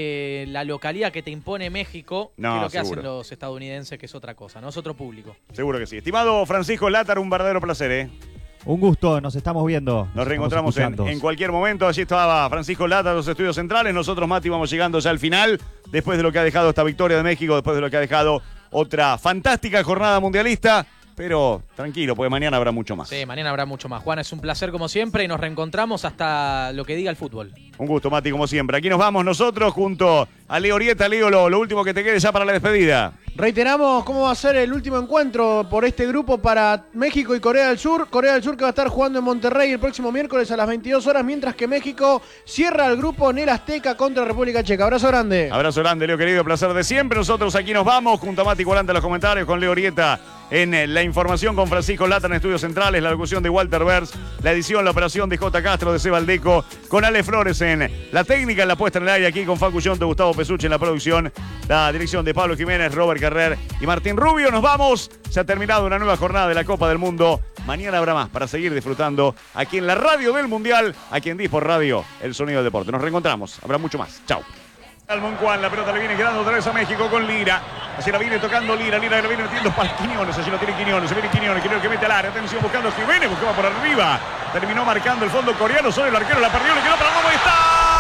la localidad que te impone México que lo que hacen los estadounidenses, que es otra cosa, no es otro público. Seguro que sí. Estimado Francisco Látaro, un verdadero placer, Un gusto, nos estamos viendo. Nos reencontramos en cualquier momento. Allí estaba Francisco Látaro, los estudios centrales. Nosotros, Mati, vamos llegando ya al final, después de lo que ha dejado esta victoria de México, después de lo que ha dejado otra fantástica jornada mundialista. Pero tranquilo, porque mañana habrá mucho más. Sí, mañana habrá mucho más. Juan, es un placer como siempre y nos reencontramos hasta lo que diga el fútbol. Un gusto, Mati, como siempre. Aquí nos vamos nosotros junto a Leo Orieta. Leo, lo último que te quede ya para la despedida. Reiteramos cómo va a ser el último encuentro por este grupo para México y Corea del Sur. Corea del Sur que va a estar jugando en Monterrey el próximo miércoles a las 22 horas, mientras que México cierra el grupo en el Azteca contra República Checa. Abrazo grande. Abrazo grande, Leo, querido. Placer de siempre. Nosotros aquí nos vamos junto a Mati Volante en los comentarios, con Leo Orieta en la información, con Francisco Látaro en Estudios Centrales, la locución de Walter Bers, la edición, la operación de J. Castro, de Seba Aldeco, con Ale Flores en la técnica, en la puesta en el aire, aquí con Facu Yonto, Gustavo Pesucci en la producción, la dirección de Pablo Jiménez, Robert Carrer y Martín Rubio. Nos vamos. Se ha terminado una nueva jornada de la Copa del Mundo. Mañana habrá más para seguir disfrutando aquí en la radio del Mundial, aquí en Disport Radio, el sonido del deporte. Nos reencontramos. Habrá mucho más. Chau. Almoncuán, la pelota le viene quedando otra vez a México con Lira. Así la viene tocando Lira que la viene metiendo para Quiñones. Allí lo tiene Quiñones, se viene Quiñones que mete al área. Atención, buscando a Jiménez, buscaba por arriba. Terminó marcando el fondo coreano, solo el arquero la perdió, le quedó para Romo y está.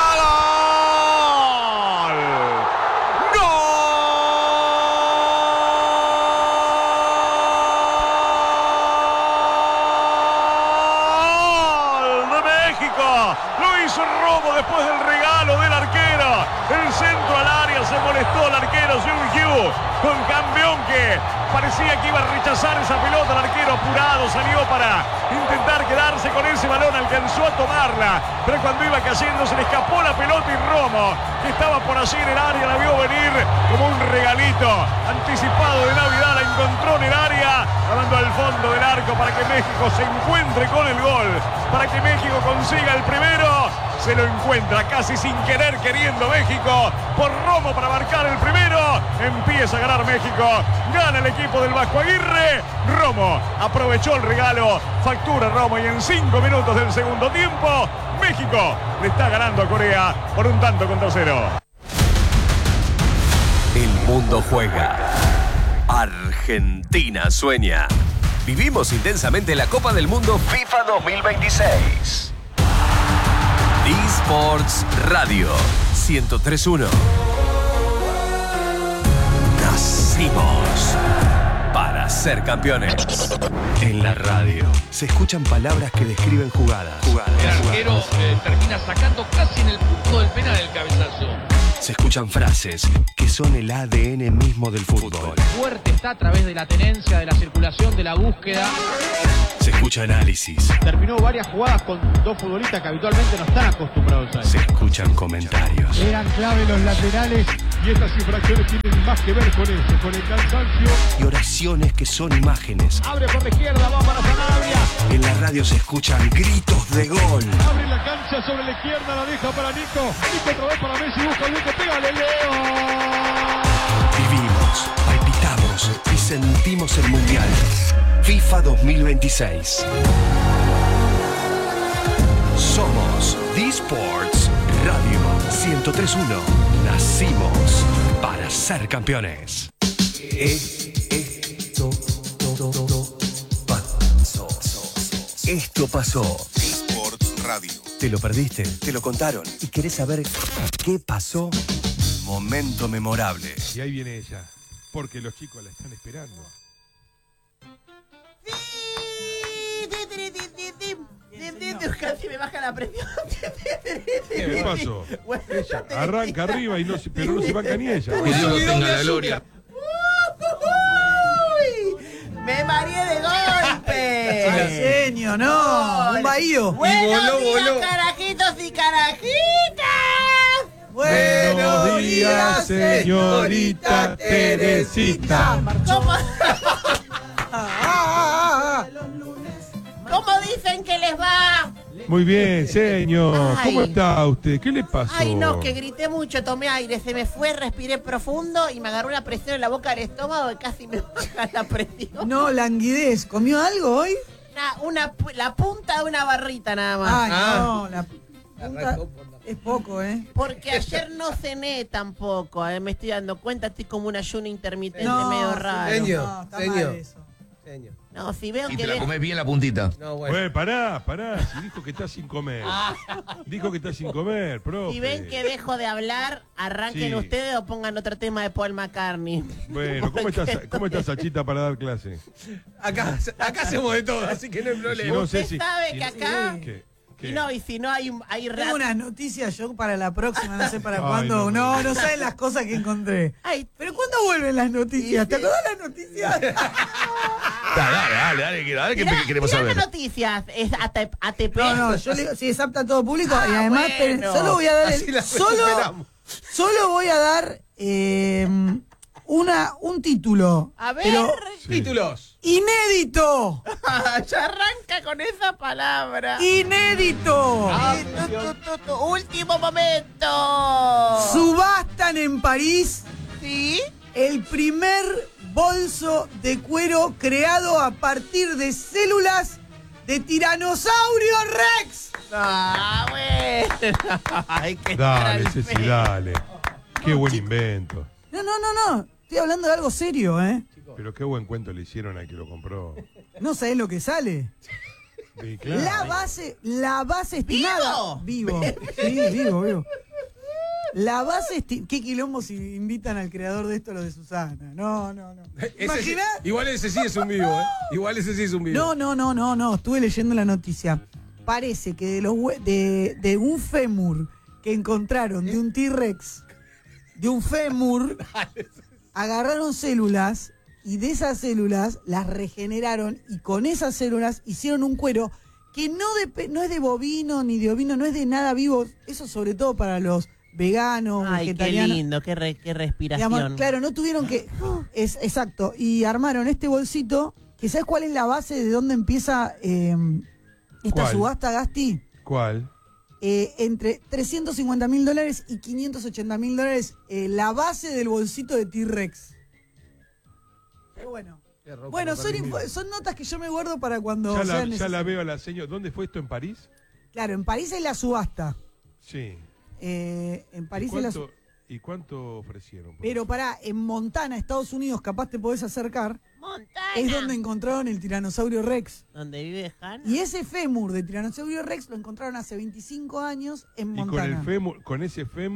Romo después del regalo del arquero. El centro al área, se molestó el arquero Seung-Hyu con Campeón, que parecía que iba a rechazar esa pelota. El arquero apurado salió para intentar quedarse con ese balón, alcanzó a tomarla, pero cuando iba cayendo se le escapó la pelota y Romo, que estaba por allí en el área, la vio venir como un regalito anticipado de Navidad, la encontró en el área, la mandó al fondo del arco para que México se encuentre con el gol, para que México consiga el primero. Se lo encuentra casi sin querer, queriendo México, por Romo para marcar el primero. Empieza a ganar México, gana el equipo del Vasco Aguirre. Romo aprovechó el regalo, factura Romo, y en 5 minutos del segundo tiempo México le está ganando a Corea por 1-0. El mundo juega. Argentina sueña. Vivimos intensamente la Copa del Mundo FIFA 2026. Esports Radio 103.1. Nacimos para ser campeones. En la radio se escuchan palabras que describen jugadas. El arquero termina sacando casi en el punto del penal el cabezazo. Se escuchan frases que son el ADN mismo del fútbol. Fuerte está a través de la tenencia, de la circulación, de la búsqueda. Se escucha análisis. Terminó varias jugadas con dos futbolistas que habitualmente no están acostumbrados a eso. Se escuchan comentarios. Eran clave los laterales y estas infracciones tienen más que ver con eso, con el cansancio. Y oraciones que son imágenes. Abre por la izquierda, va para Sanabria. En la radio se escuchan gritos de gol. Abre la cancha sobre la izquierda, la deja para Nico. Nico otra vez para Messi, busca el Nico, pégale, Leo. Vivimos, palpitamos y sentimos el Mundial. FIFA 2026. Somos D-Sports Radio 103.1. Nacimos para ser campeones. Esto pasó. D-Sports Radio. ¿Te lo perdiste? ¿Te lo contaron? ¿Y querés saber qué pasó? Momento memorable. Y ahí viene ella, porque los chicos la están esperando. Casi me baja la presión. ¿Qué pasó? Bueno, ella arranca arriba y pero no se banca ni ella. Que Dios lo tenga la gloria. ¡Me mareé de golpe! Genio, no, un bahío. Buenos días, carajitos y carajitas. Buenos días, señorita Teresita. ¿Cómo dicen que les va? Muy bien, señor. Ay. ¿Cómo está usted? ¿Qué le pasó? Ay, no, que grité mucho, tomé aire, se me fue, respiré profundo y me agarró una presión en la boca del estómago y casi me baja la presión. No, languidez. ¿Comió algo hoy? La punta de una barrita nada más. Ay, no, la punta es poco, ¿eh? Porque ayer no cené tampoco, me estoy dando cuenta, estoy como un ayuno intermitente medio raro. No, está mal eso. No, si veo Y que... te la comés bien la puntita. No, pará. Si dijo que está sin comer. Dijo que está sin comer, profe. Si ven que dejo de hablar, arranquen Sí. ustedes o pongan otro tema de Paul McCartney. Bueno, ¿cómo está Sachita para dar clase? Acá hacemos de todo, así que no hay problema. Si no sé Usted sabe que acá... ¿Qué? Y no, y si no hay Tengo unas noticias yo para la próxima, no sé para Ay, cuándo. No saben las cosas que encontré. Pero ¿cuándo vuelven las noticias? ¿Te acordás las noticias? Dale, que queremos saber. Las noticias es ATP. No, yo le digo, sí, es apta a todo público y además bueno. solo voy a dar Así la solo voy a dar un título. A ver, pero títulos. ¡Inédito! Ya arranca con esa palabra. ¡Inédito! Último momento. Subastan en París. ¿Sí? El primer bolso de cuero creado a partir de células de Tiranosaurio Rex. Bueno. Ay, qué Dale, Ceci, dale. Qué buen invento. No. Estoy hablando de algo serio, ¿eh? Pero qué buen cuento le hicieron al que lo compró. No sabés lo que sale. Sí, claro. La base estimada. Vivo. Sí, vivo. La base ¿Qué quilombo si invitan al creador de esto, lo de Susana? No. ¿Imaginás? Igual ese sí es un vivo, ¿eh? Igual ese sí es un vivo. No. Estuve leyendo la noticia. Parece que de un fémur que encontraron de un T-Rex, de un fémur, agarraron células y de esas células las regeneraron y con esas células hicieron un cuero que no es de bovino ni de ovino, no es de nada vivo. Eso sobre todo para los veganos, vegetarianos. Qué lindo, qué respiración. Digamos, claro, no tuvieron que... exacto. Y armaron este bolsito, que ¿sabes cuál es la base de dónde empieza esta ¿Cuál? subasta, Gasti? ¿Cuál? Entre $350.000 y $580.000, la base del bolsito de T-Rex. Pero bueno, son notas que yo me guardo para cuando Ya la veo a la señora. ¿Dónde fue esto? ¿En París? Claro, en París es la subasta. Sí. En París es la subasta. ¿Y cuánto ofrecieron? Pero en Montana, Estados Unidos, capaz te podés acercar. Montana. Es donde encontraron el Tiranosaurio Rex. Donde vive Han. Y ese fémur de Tiranosaurio Rex lo encontraron hace 25 años en Montana. Y con ese fémur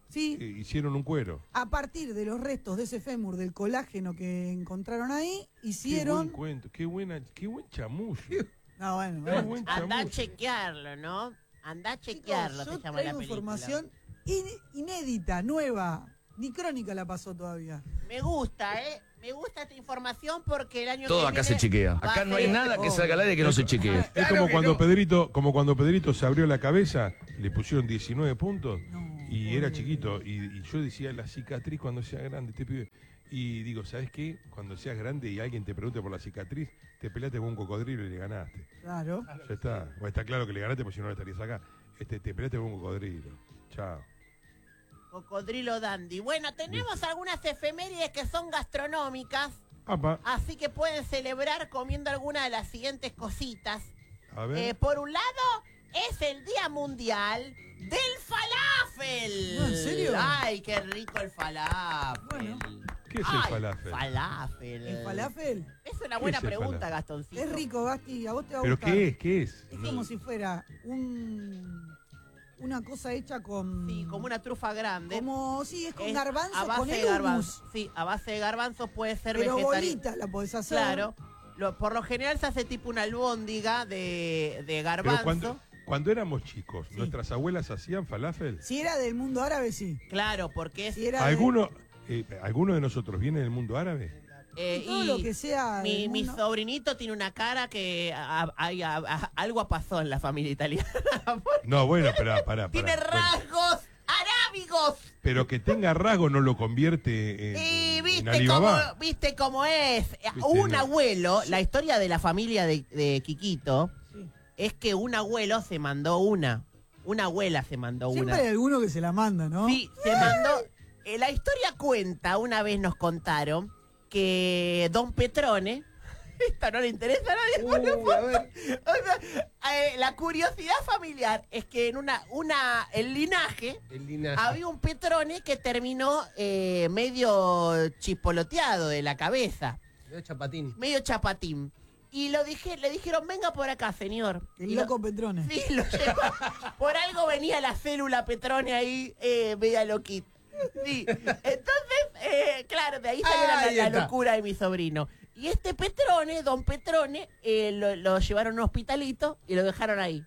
Sí. Hicieron un cuero. A partir de los restos de ese fémur, del colágeno que encontraron ahí, Qué hicieron... buen cuento, qué buen chamullo. No, bueno. Qué buen Andá a chamullo. chequearlo, ¿no? Andá a chequearlo, Chicos, se llama yo la traigo película. información inédita, nueva. Ni Crónica la pasó todavía. Me gusta, ¿eh? Me gusta esta información porque el año Todo que acá viene se chequea. va Acá a no hay ser- nada que salga al aire que no se chequee. Es como cuando Pedrito se abrió la cabeza, le pusieron 19 puntos y era chiquito. Y yo decía, la cicatriz cuando sea grande, este pibe. Y digo, ¿sabes qué? Cuando seas grande y alguien te pregunte por la cicatriz, te peleaste con un cocodrilo y le ganaste. Claro. Ya está. Bueno, está claro que le ganaste porque si no, no estarías acá. Te peleaste con un cocodrilo. Chao. Cocodrilo Dandy. Bueno, tenemos algunas efemérides que son gastronómicas, Apa, así que pueden celebrar comiendo alguna de las siguientes cositas. a ver. Por un lado, es el Día Mundial del Falafel. No, ¿en serio? Ay, qué rico el falafel. ¿Qué es Ay, el falafel? Falafel. ¿El falafel? Es una buena ¿Qué es el pregunta, falafel? Gastoncito. Es rico, Gasti, a vos te va a ¿Pero gustar. qué es? ¿Qué es? Es como si fuera una cosa hecha con... Sí, como una trufa grande. Como, sí, es con Es garbanzo, a base con el de garbanzo. hummus. Sí, a base de garbanzos puede ser Pero vegetariano. bolita la podés hacer. Claro. Por lo general se hace tipo una albóndiga de Pero garbanzo. cuando éramos chicos, ¿nuestras abuelas hacían falafel? Si era del mundo árabe, sí. Claro, porque es... Si era ¿Alguno de nosotros viene del mundo árabe? todo lo que sea del Mi mundo- sobrinito tiene una cara que algo pasó en la familia italiana. No, bueno, pero pará. Tiene Bueno, rasgos arábigos. pero que tenga rasgo no lo convierte Y en Alibaba. viste cómo es. Un no. abuelo, la historia de la familia de Quiquito, es que un abuelo se mandó una. Una abuela se mandó Siempre una. hay alguno que se la manda, ¿no? Sí, se mandó. La historia cuenta, una vez nos contaron, que Don Petrone. Esta no le interesa a nadie. O sea, la curiosidad familiar es que en el linaje había un Petrone que terminó medio chispoloteado de la cabeza. Medio chapatín. Y le dijeron, venga por acá, señor. El Y loco Petrone. Sí, lo llevó. Por algo venía la célula Petrone ahí, media loquita. Sí. Entonces, claro, de ahí salió la locura de mi sobrino. Y este Petrone, don Petrone, lo llevaron a un hospitalito y lo dejaron ahí.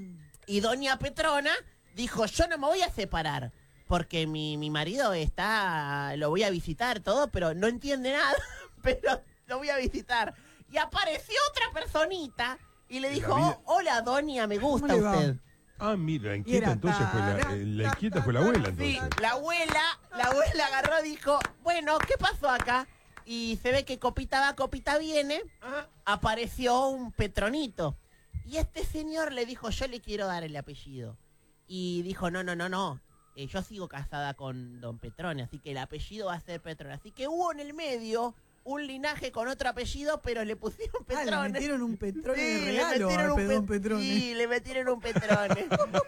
Y doña Petrona dijo, yo no me voy a separar, porque mi marido lo voy a visitar todo, pero no entiende nada, pero lo voy a visitar. Y apareció otra personita y le dijo, hola doña, me gusta usted. Ah, mira, la inquieta entonces fue la inquieta fue la abuela entonces. Sí, la abuela agarró y dijo, bueno, ¿qué pasó acá? Y se ve que copita va, copita viene, apareció un Petronito. Y este señor le dijo, yo le quiero dar el apellido. Y dijo, no, yo sigo casada con don Petrone, así que el apellido va a ser Petrone. Así que hubo en el medio un linaje con otro apellido, pero le pusieron Petrone. Le metieron un Petrone Sí, de regalo a don Petrone. Sí, le metieron un Petrone.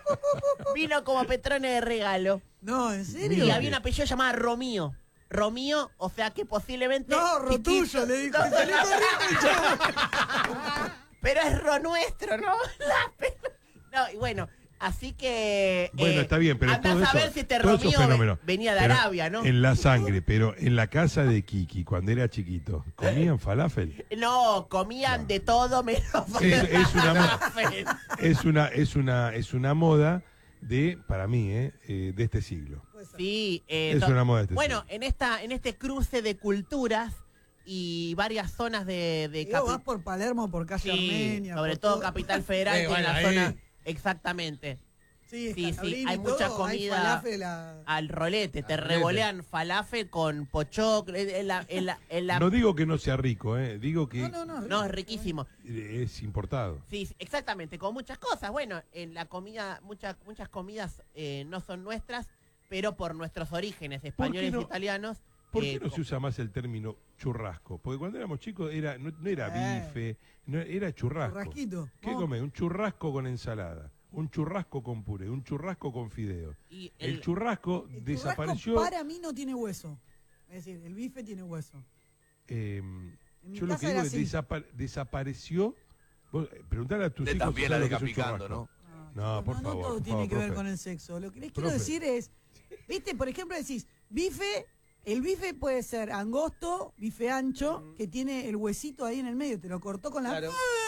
Vino como Petrone de regalo. No, ¿en serio? Y había un apellido llamado Romío. Romío, o sea que posiblemente... No, Rotuyo, le dijo. Salió corriendo. Pero es ro nuestro, ¿no? No, y bueno, así que... Bueno, está bien, pero andás todo a eso, ver si este todo eso Romío fenómeno. venía de Pero Arabia, ¿no? En la sangre, pero en la casa de Kiki, cuando era chiquito, ¿comían falafel? No, comían de todo menos Es una moda de, para mí, de este siglo. Sí, Es una moda de este bueno, en este cruce de culturas y varias zonas de Vas por Palermo, por calle Armenia. sobre por todo Capital Federal, que es bueno, la ahí. zona exactamente. Sí, Sí, Escalabrini hay y mucha todo, comida hay falafel al rolete, te rolete. revolean falafel con pochoclo, No digo que no sea rico, digo que no, es riquísimo. es importado. Sí, exactamente, con muchas cosas. Bueno, en la comida, muchas comidas no son nuestras, pero por nuestros orígenes españoles no? y italianos. ¿Por qué no se usa más el término churrasco? Porque cuando éramos chicos no era bife, era churrasco. Churrasquito. ¿Qué comés? Un churrasco con ensalada, un churrasco con puré, un churrasco con fideo. Y el churrasco desapareció. Para mí no tiene hueso. Es decir, el bife tiene hueso. mi Yo lo casa que digo era es así. desapareció. Preguntale a tus Le hijos. estás bien si saben la lo que es un descaplicando, churrasco. ¿no? No, por No favor. todo por tiene favor, que ver profe. con el sexo. Lo que les quiero Profe. decir es ¿Viste? Por ejemplo, decís, bife, el bife puede ser angosto, bife ancho, que tiene el huesito ahí en el medio, te lo cortó con la... Claro.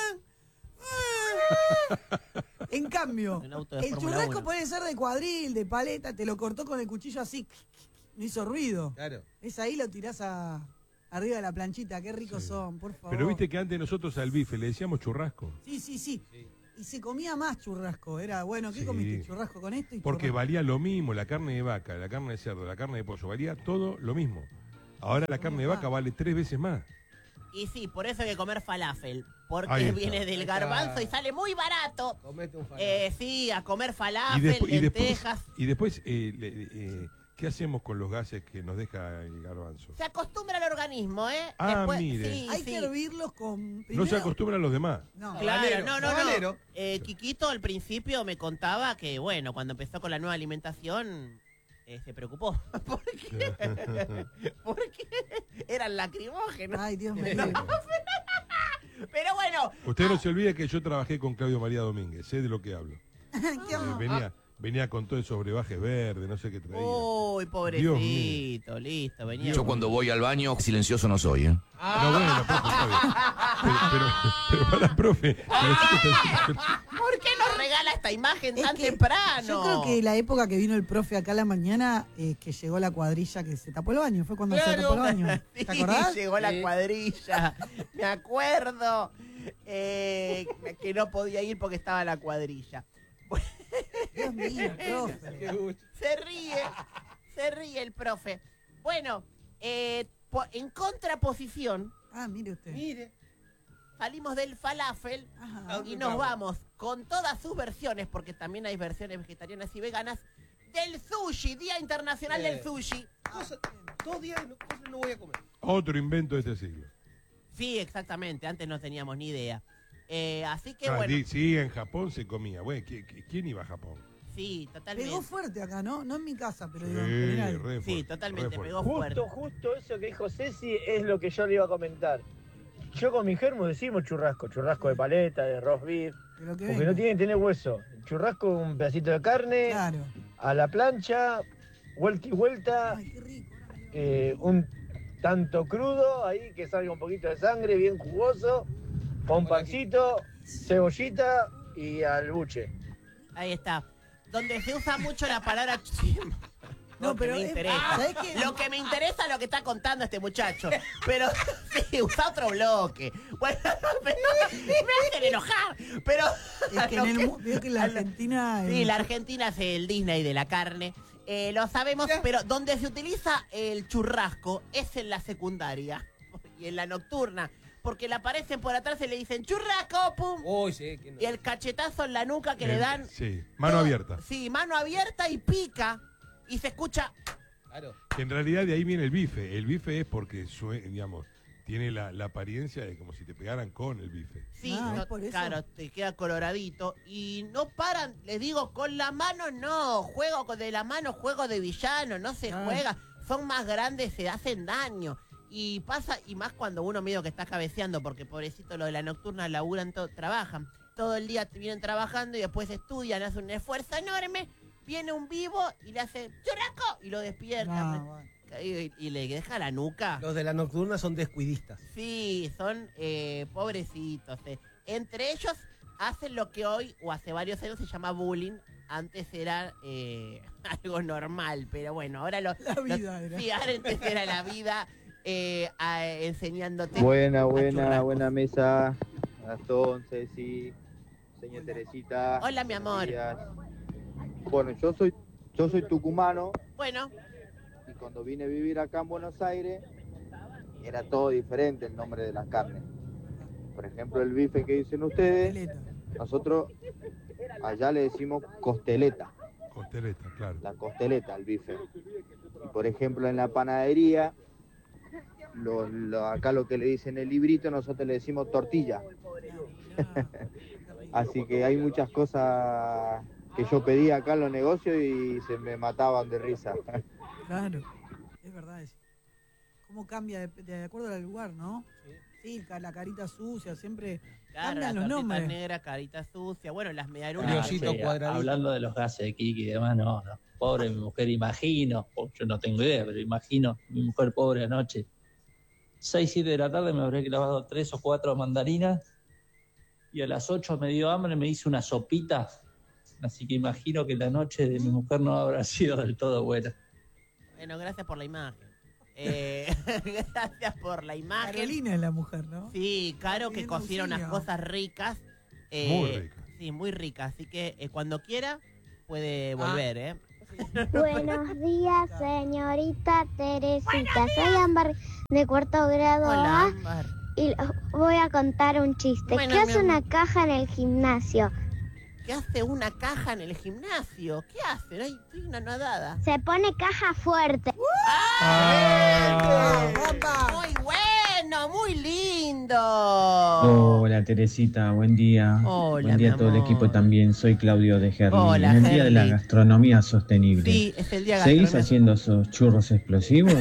En cambio, Un auto de el Fórmula churrasco 1. puede ser de cuadril, de paleta, te lo cortó con el cuchillo así, no hizo ruido. Claro. Es ahí, lo tirás arriba de la planchita, qué ricos son, por favor. Pero viste que antes nosotros al bife le decíamos churrasco. Sí. Y se comía más churrasco. Era, bueno, ¿qué Sí. comiste? Churrasco con esto y Porque churrasco. valía lo mismo, la carne de vaca, la carne de cerdo, la carne de pollo, valía todo lo mismo. Ahora la carne de vaca vale 3 veces más. Y sí, por eso hay que comer falafel. Ahí Porque está. viene del Ahí garbanzo está. y sale muy barato. Comete un falafel. Sí, a comer Y, falafel, lentejas. después ¿qué hacemos con los gases que nos deja el garbanzo? Se acostumbra al organismo, ¿eh? Ah, mire. Sí, Hay sí. que hervirlos con... No se primero- acostumbran los demás. No. Claro, no. Sabanero. Quiquito al principio me contaba que, bueno, cuando empezó con la nueva alimentación, se preocupó. Porque eran lacrimógenos. Ay, Dios mío. Pero bueno, Usted no se olvide que yo trabajé con Claudio María Domínguez, sé de lo que hablo. ¿Qué amor? Venía con todo esos brebajes verdes, no sé qué traía. uy, Dios pobrecito, listo, venía. Yo cuando voy al baño, silencioso no soy, ¿eh? No, bueno, profe, está bien. Pero para, profe. ¿Por qué nos regala esta imagen tan temprano? Yo creo que la época que vino el profe acá a la mañana, que llegó la cuadrilla que se tapó el baño, fue cuando se tapó el baño. ¿Te Sí, acordás? llegó la cuadrilla. Me acuerdo que no podía ir porque estaba la cuadrilla. Dios mío, profe. Se ríe el profe. Bueno, en contraposición, mire usted. salimos del falafel y nos vamos con todas sus versiones, porque también hay versiones vegetarianas y veganas, del sushi, Día Internacional del Sushi. 2 días no voy a comer. Otro invento de este siglo. Sí, exactamente, antes no teníamos ni idea. Así que bueno, Sí, en Japón se comía. Bueno, ¿quién iba a Japón? sí, totalmente. Pegó fuerte acá, ¿no? No en mi casa, pero Sí, digo, en general. re Sí, fuerte, totalmente, re fuerte. pegó fuerte. Justo eso que dijo Ceci es lo que yo le iba a comentar. Yo con mi germo decimos churrasco de paleta, de roast beef, Pero que porque venga. no tiene que tener hueso. El churrasco, un pedacito de carne, Claro. a la plancha, vuelta y vuelta, Ay, qué rico. un tanto crudo, ahí que salga un poquito de sangre, bien jugoso, con pancito, cebollita y al buche. Ahí está. Donde se usa mucho la palabra No, Porque pero me es- interesa. ¿sabés qué? Lo que me interesa es lo que está contando este muchacho. Pero sí, usa otro bloque. Bueno, me hacen enojar. Pero Es que veo que en la Argentina... sí, la Argentina es el Disney de la carne. Lo sabemos, pero donde se utiliza el churrasco es en la secundaria y en la nocturna. Porque le aparecen por atrás y le dicen churrasco, pum. Uy, sí, que no. Y el cachetazo en la nuca que le dan. Sí, mano abierta. Sí, mano abierta y pica. Y se escucha. Claro. Que en realidad de ahí viene el bife. El bife es porque, digamos, tiene la apariencia de como si te pegaran con el bife. Sí, claro, te queda coloradito. Y no paran, les digo, con la mano no. Juego de la mano, juego de villano, no se juega. Son más grandes, se hacen daño. Y pasa, y más cuando uno medio que está cabeceando, porque pobrecito lo de la nocturna laburan, trabajan. Todo el día vienen trabajando y después estudian, hacen un esfuerzo enorme. Viene un vivo y le hace churrasco y lo despierta. Y le deja la nuca. Los de la nocturna son descuidistas. Sí, son pobrecitos. Entre ellos hacen lo que hoy, o hace varios años, se llama bullying. Antes era algo normal, pero bueno, ahora La vida era. Sí, antes era la vida enseñándote. Buena mesa. Gastón, Ceci, señor Teresita. Hola, mi amor. Bueno, yo soy tucumano Bueno, y cuando vine a vivir acá en Buenos Aires era todo diferente el nombre de las carnes. Por ejemplo, el bife que dicen ustedes, nosotros allá le decimos costeleta. Costeleta, claro. La costeleta, el bife. Y por ejemplo, en la panadería, acá lo que le dicen el librito, nosotros le decimos tortilla. Así que hay muchas cosas que yo pedía acá en los negocios y se me mataban de risa. Claro, es verdad eso. cómo cambia de acuerdo al lugar, ¿no? Sí, la carita sucia, siempre Claro, cambian la los tortita nombres. negra, carita sucia. Bueno, las medialunas. Hablando de los gases de Kiki y demás, no. Pobre mi mujer, imagino, yo no tengo idea, pero imagino, mi mujer pobre anoche, 6, 7 de la tarde me habré clavado 3 o 4 mandarinas y a las 8 me dio hambre, me hice una sopita, así que imagino que la noche de mi mujer no habrá sido del todo buena. Bueno, gracias por la imagen. Gracias por la imagen. Carolina es la mujer, ¿no? Sí, Caro, que Pidiendo cocina unas auxilio. cosas ricas. Muy ricas. Sí, muy ricas. Así que cuando quiera puede volver, ¿eh? Buenos días, señorita Teresita. Soy Ámbar de cuarto grado Hola, A Ámbar. y voy a contar un chiste. Bueno, ¿Qué mi hace una amor. caja en el gimnasio? ¿Qué hace una caja en el gimnasio? ¿Qué hace? Ay, estoy una nadada. Se pone caja fuerte. Muy bueno, muy lindo. Hola Teresita, buen día. Hola, buen día mi a todo el amor. equipo también. Soy Claudio de Gerli. Hola, en el día de la Gerli. gastronomía sostenible. Sí, es el día de ¿Seguís gastronomía. haciendo esos churros explosivos?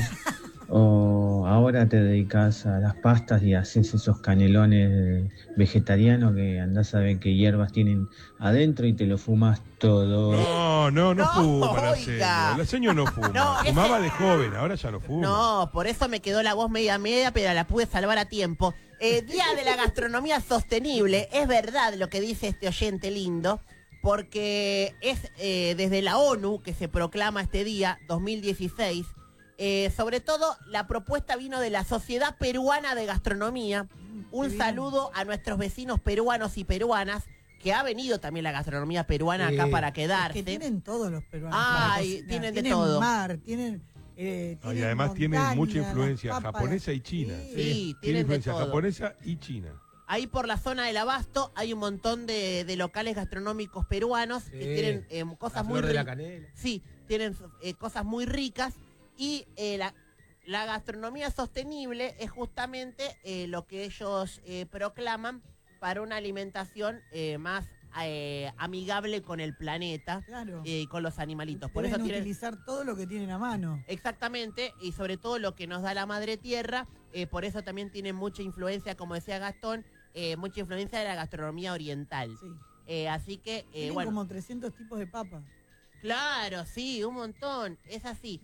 ¿O ahora te dedicas a las pastas y haces esos canelones vegetarianos que andás a ver qué hierbas tienen adentro y te lo fumas todo? No fuma la oiga. señora. La señora no fuma. No, ese- Fumaba de joven, ahora ya no fuma. No, por eso me quedó la voz media, pero la pude salvar a tiempo. Día de la gastronomía sostenible. Es verdad lo que dice este oyente lindo, porque es desde la ONU que se proclama este día, 2016. Sobre todo, la propuesta vino de la Sociedad Peruana de Gastronomía. Un saludo a nuestros vecinos peruanos y peruanas, que ha venido también la gastronomía peruana acá para quedarse. Que tienen todos los peruanos. Ay, para cocinar. tienen de Tienen todo. mar, tienen... Y además tienen montaña, mucha las influencia papas, japonesa y china. Sí, Tiene tienen de influencia todo. japonesa y china. Ahí por la zona del Abasto hay un montón de locales gastronómicos peruanos que tienen cosas muy Flor de la ricas. Canela. Sí, tienen cosas muy ricas y la gastronomía sostenible es justamente lo que ellos proclaman para una alimentación más amigable con el planeta Claro. y con los animalitos. Por Deben eso tienen utilizar todo lo que tienen a mano. exactamente, y sobre todo lo que nos da la madre tierra, por eso también tiene mucha influencia, como decía Gastón, mucha influencia de la gastronomía oriental. Así que, Tienen bueno, como 300 tipos de papas. claro, sí, un montón, es así.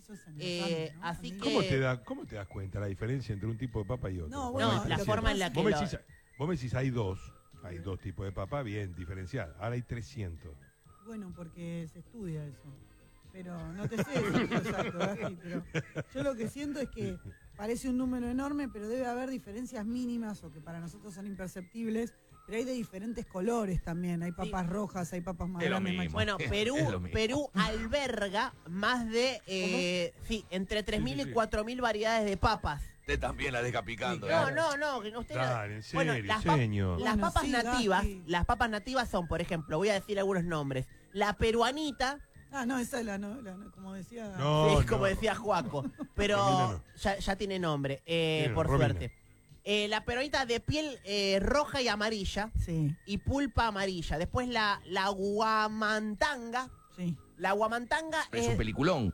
Así que... ¿Cómo te das cuenta la diferencia entre un tipo de papa y otro? No, Bueno, bueno, hay la 300. forma en la que Vos me lo- decís, vos me decís, hay dos tipos de papa bien diferenciados. Ahora hay 300. Bueno, porque se estudia eso. Pero no te sé decir exacto, Gasti, pero yo lo que siento es que parece un número enorme, pero debe haber diferencias mínimas o que para nosotros son imperceptibles, pero hay de diferentes colores también. Hay papas rojas, hay papas más grandes, más Bueno, Perú alberga más de, entre 3.000 y 4.000 variedades de papas. Usted también la deja picando. No, que usted Dale, en Bueno, serio, las señor. las Bueno, papas sí, nativas, Gasti. las papas nativas son, por ejemplo, voy a decir algunos nombres. La peruanita, Ah, no, esa es como decía... sí, como decía Juaco, pero Argentina ya tiene nombre, Tiene, por Romina. suerte. La peruanita de piel roja y amarilla y pulpa amarilla. Después la guamantanga. La guamantanga Es un peliculón.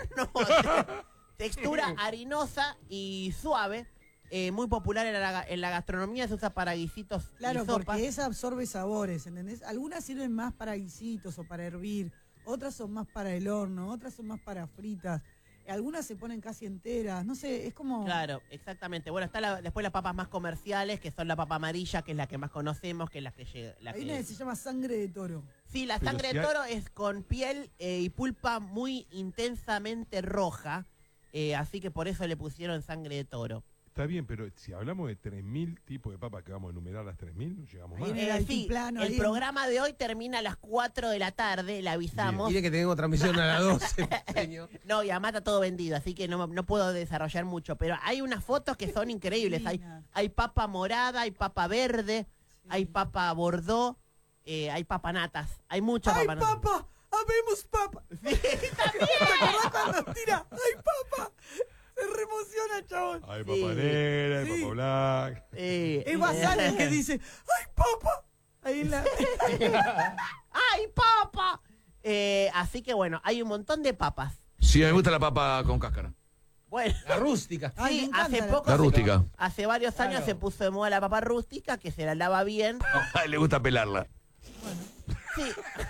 textura harinosa y suave. Muy popular en la gastronomía, se usa para guisitos Claro, y sopas. porque esa absorbe sabores, ¿entendés? Algunas sirven más para guisitos o para hervir, otras son más para el horno, otras son más para fritas, algunas se ponen casi enteras, no sé, es como... Claro, exactamente. Bueno, está después las papas más comerciales, que son la papa amarilla, que es la que más conocemos, que es la que llega. Hay una que se llama sangre de toro. Sí, la Pero sangre si de hay- toro es con piel y pulpa muy intensamente roja, así que por eso le pusieron sangre de toro. Está bien, pero si hablamos de 3.000 tipos de papas que vamos a enumerar las 3.000, no llegamos más. Sí, el programa de hoy termina a las 4 de la tarde, le avisamos. Mire que tengo transmisión a las 12, señor. No, y además está todo vendido, así que no puedo desarrollar mucho. Pero hay unas fotos que son increíbles. Hay papa morada, hay papa verde, hay papa bordó, hay papanatas. Hay muchas ¡Ay, papanatas. papa! ¡Habemos papa! Sí, también. ¿Te acordás cuando tira? ¡Ay, papa! Se reemociona, chabón. Hay papa negra, hay papa black. Es Basal el que dice, ¡ay, papa! Ahí en la... ¡Ay, papa! Así que bueno, hay un montón de papas. Sí, me gusta la papa con cáscara. Bueno, La rústica. Ay, me sí, encanta hace la- poco, La rústica. hace varios años Claro. se puso de moda la papa rústica, que se la lava bien. Le gusta pelarla. Sí.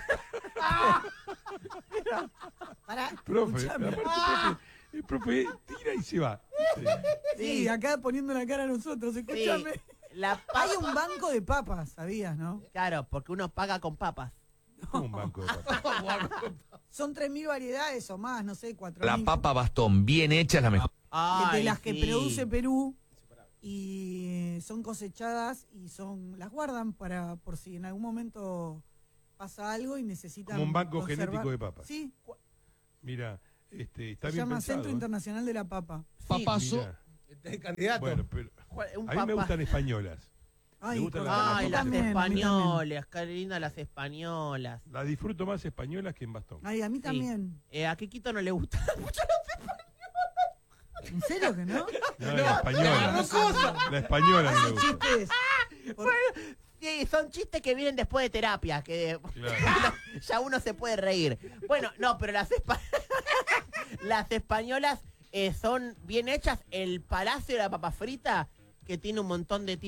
Pará, Profe, escuchame. aparte, el profe tira y se va. Sí, acá poniendo la cara a nosotros, escúchame. La Hay un banco de papas, ¿sabías, no? Claro, porque uno paga con papas. Como un banco de papas. Son 3.000 variedades o más, no sé, 4.000. La papa bastón, bien hecha, es la mejor. de las que sí. produce Perú y son cosechadas y las guardan para por si en algún momento pasa algo y necesitan Como un banco conservar. genético de papas. Sí, Mira, está se bien llama pensado. Centro Internacional de la Papa. Papazo. Mirá. Este candidato. Bueno, pero Un a mí me papa- gustan españolas. Ay, Me gustan por las- favor, Ay, a mí las también, a mí también. españolas, qué lindas las españolas. La disfruto más españolas que en bastón. Ay, a mí Sí. también. A Kikito no le gusta mucho. ¿En serio que no? No, la española. La española no me gusta. Chistes. Bueno, sí, son chistes que vienen después de terapia, que Claro. ya uno se puede reír. Bueno, no, pero las españolas son bien hechas. El Palacio de la Papa Frita, que tiene un montón de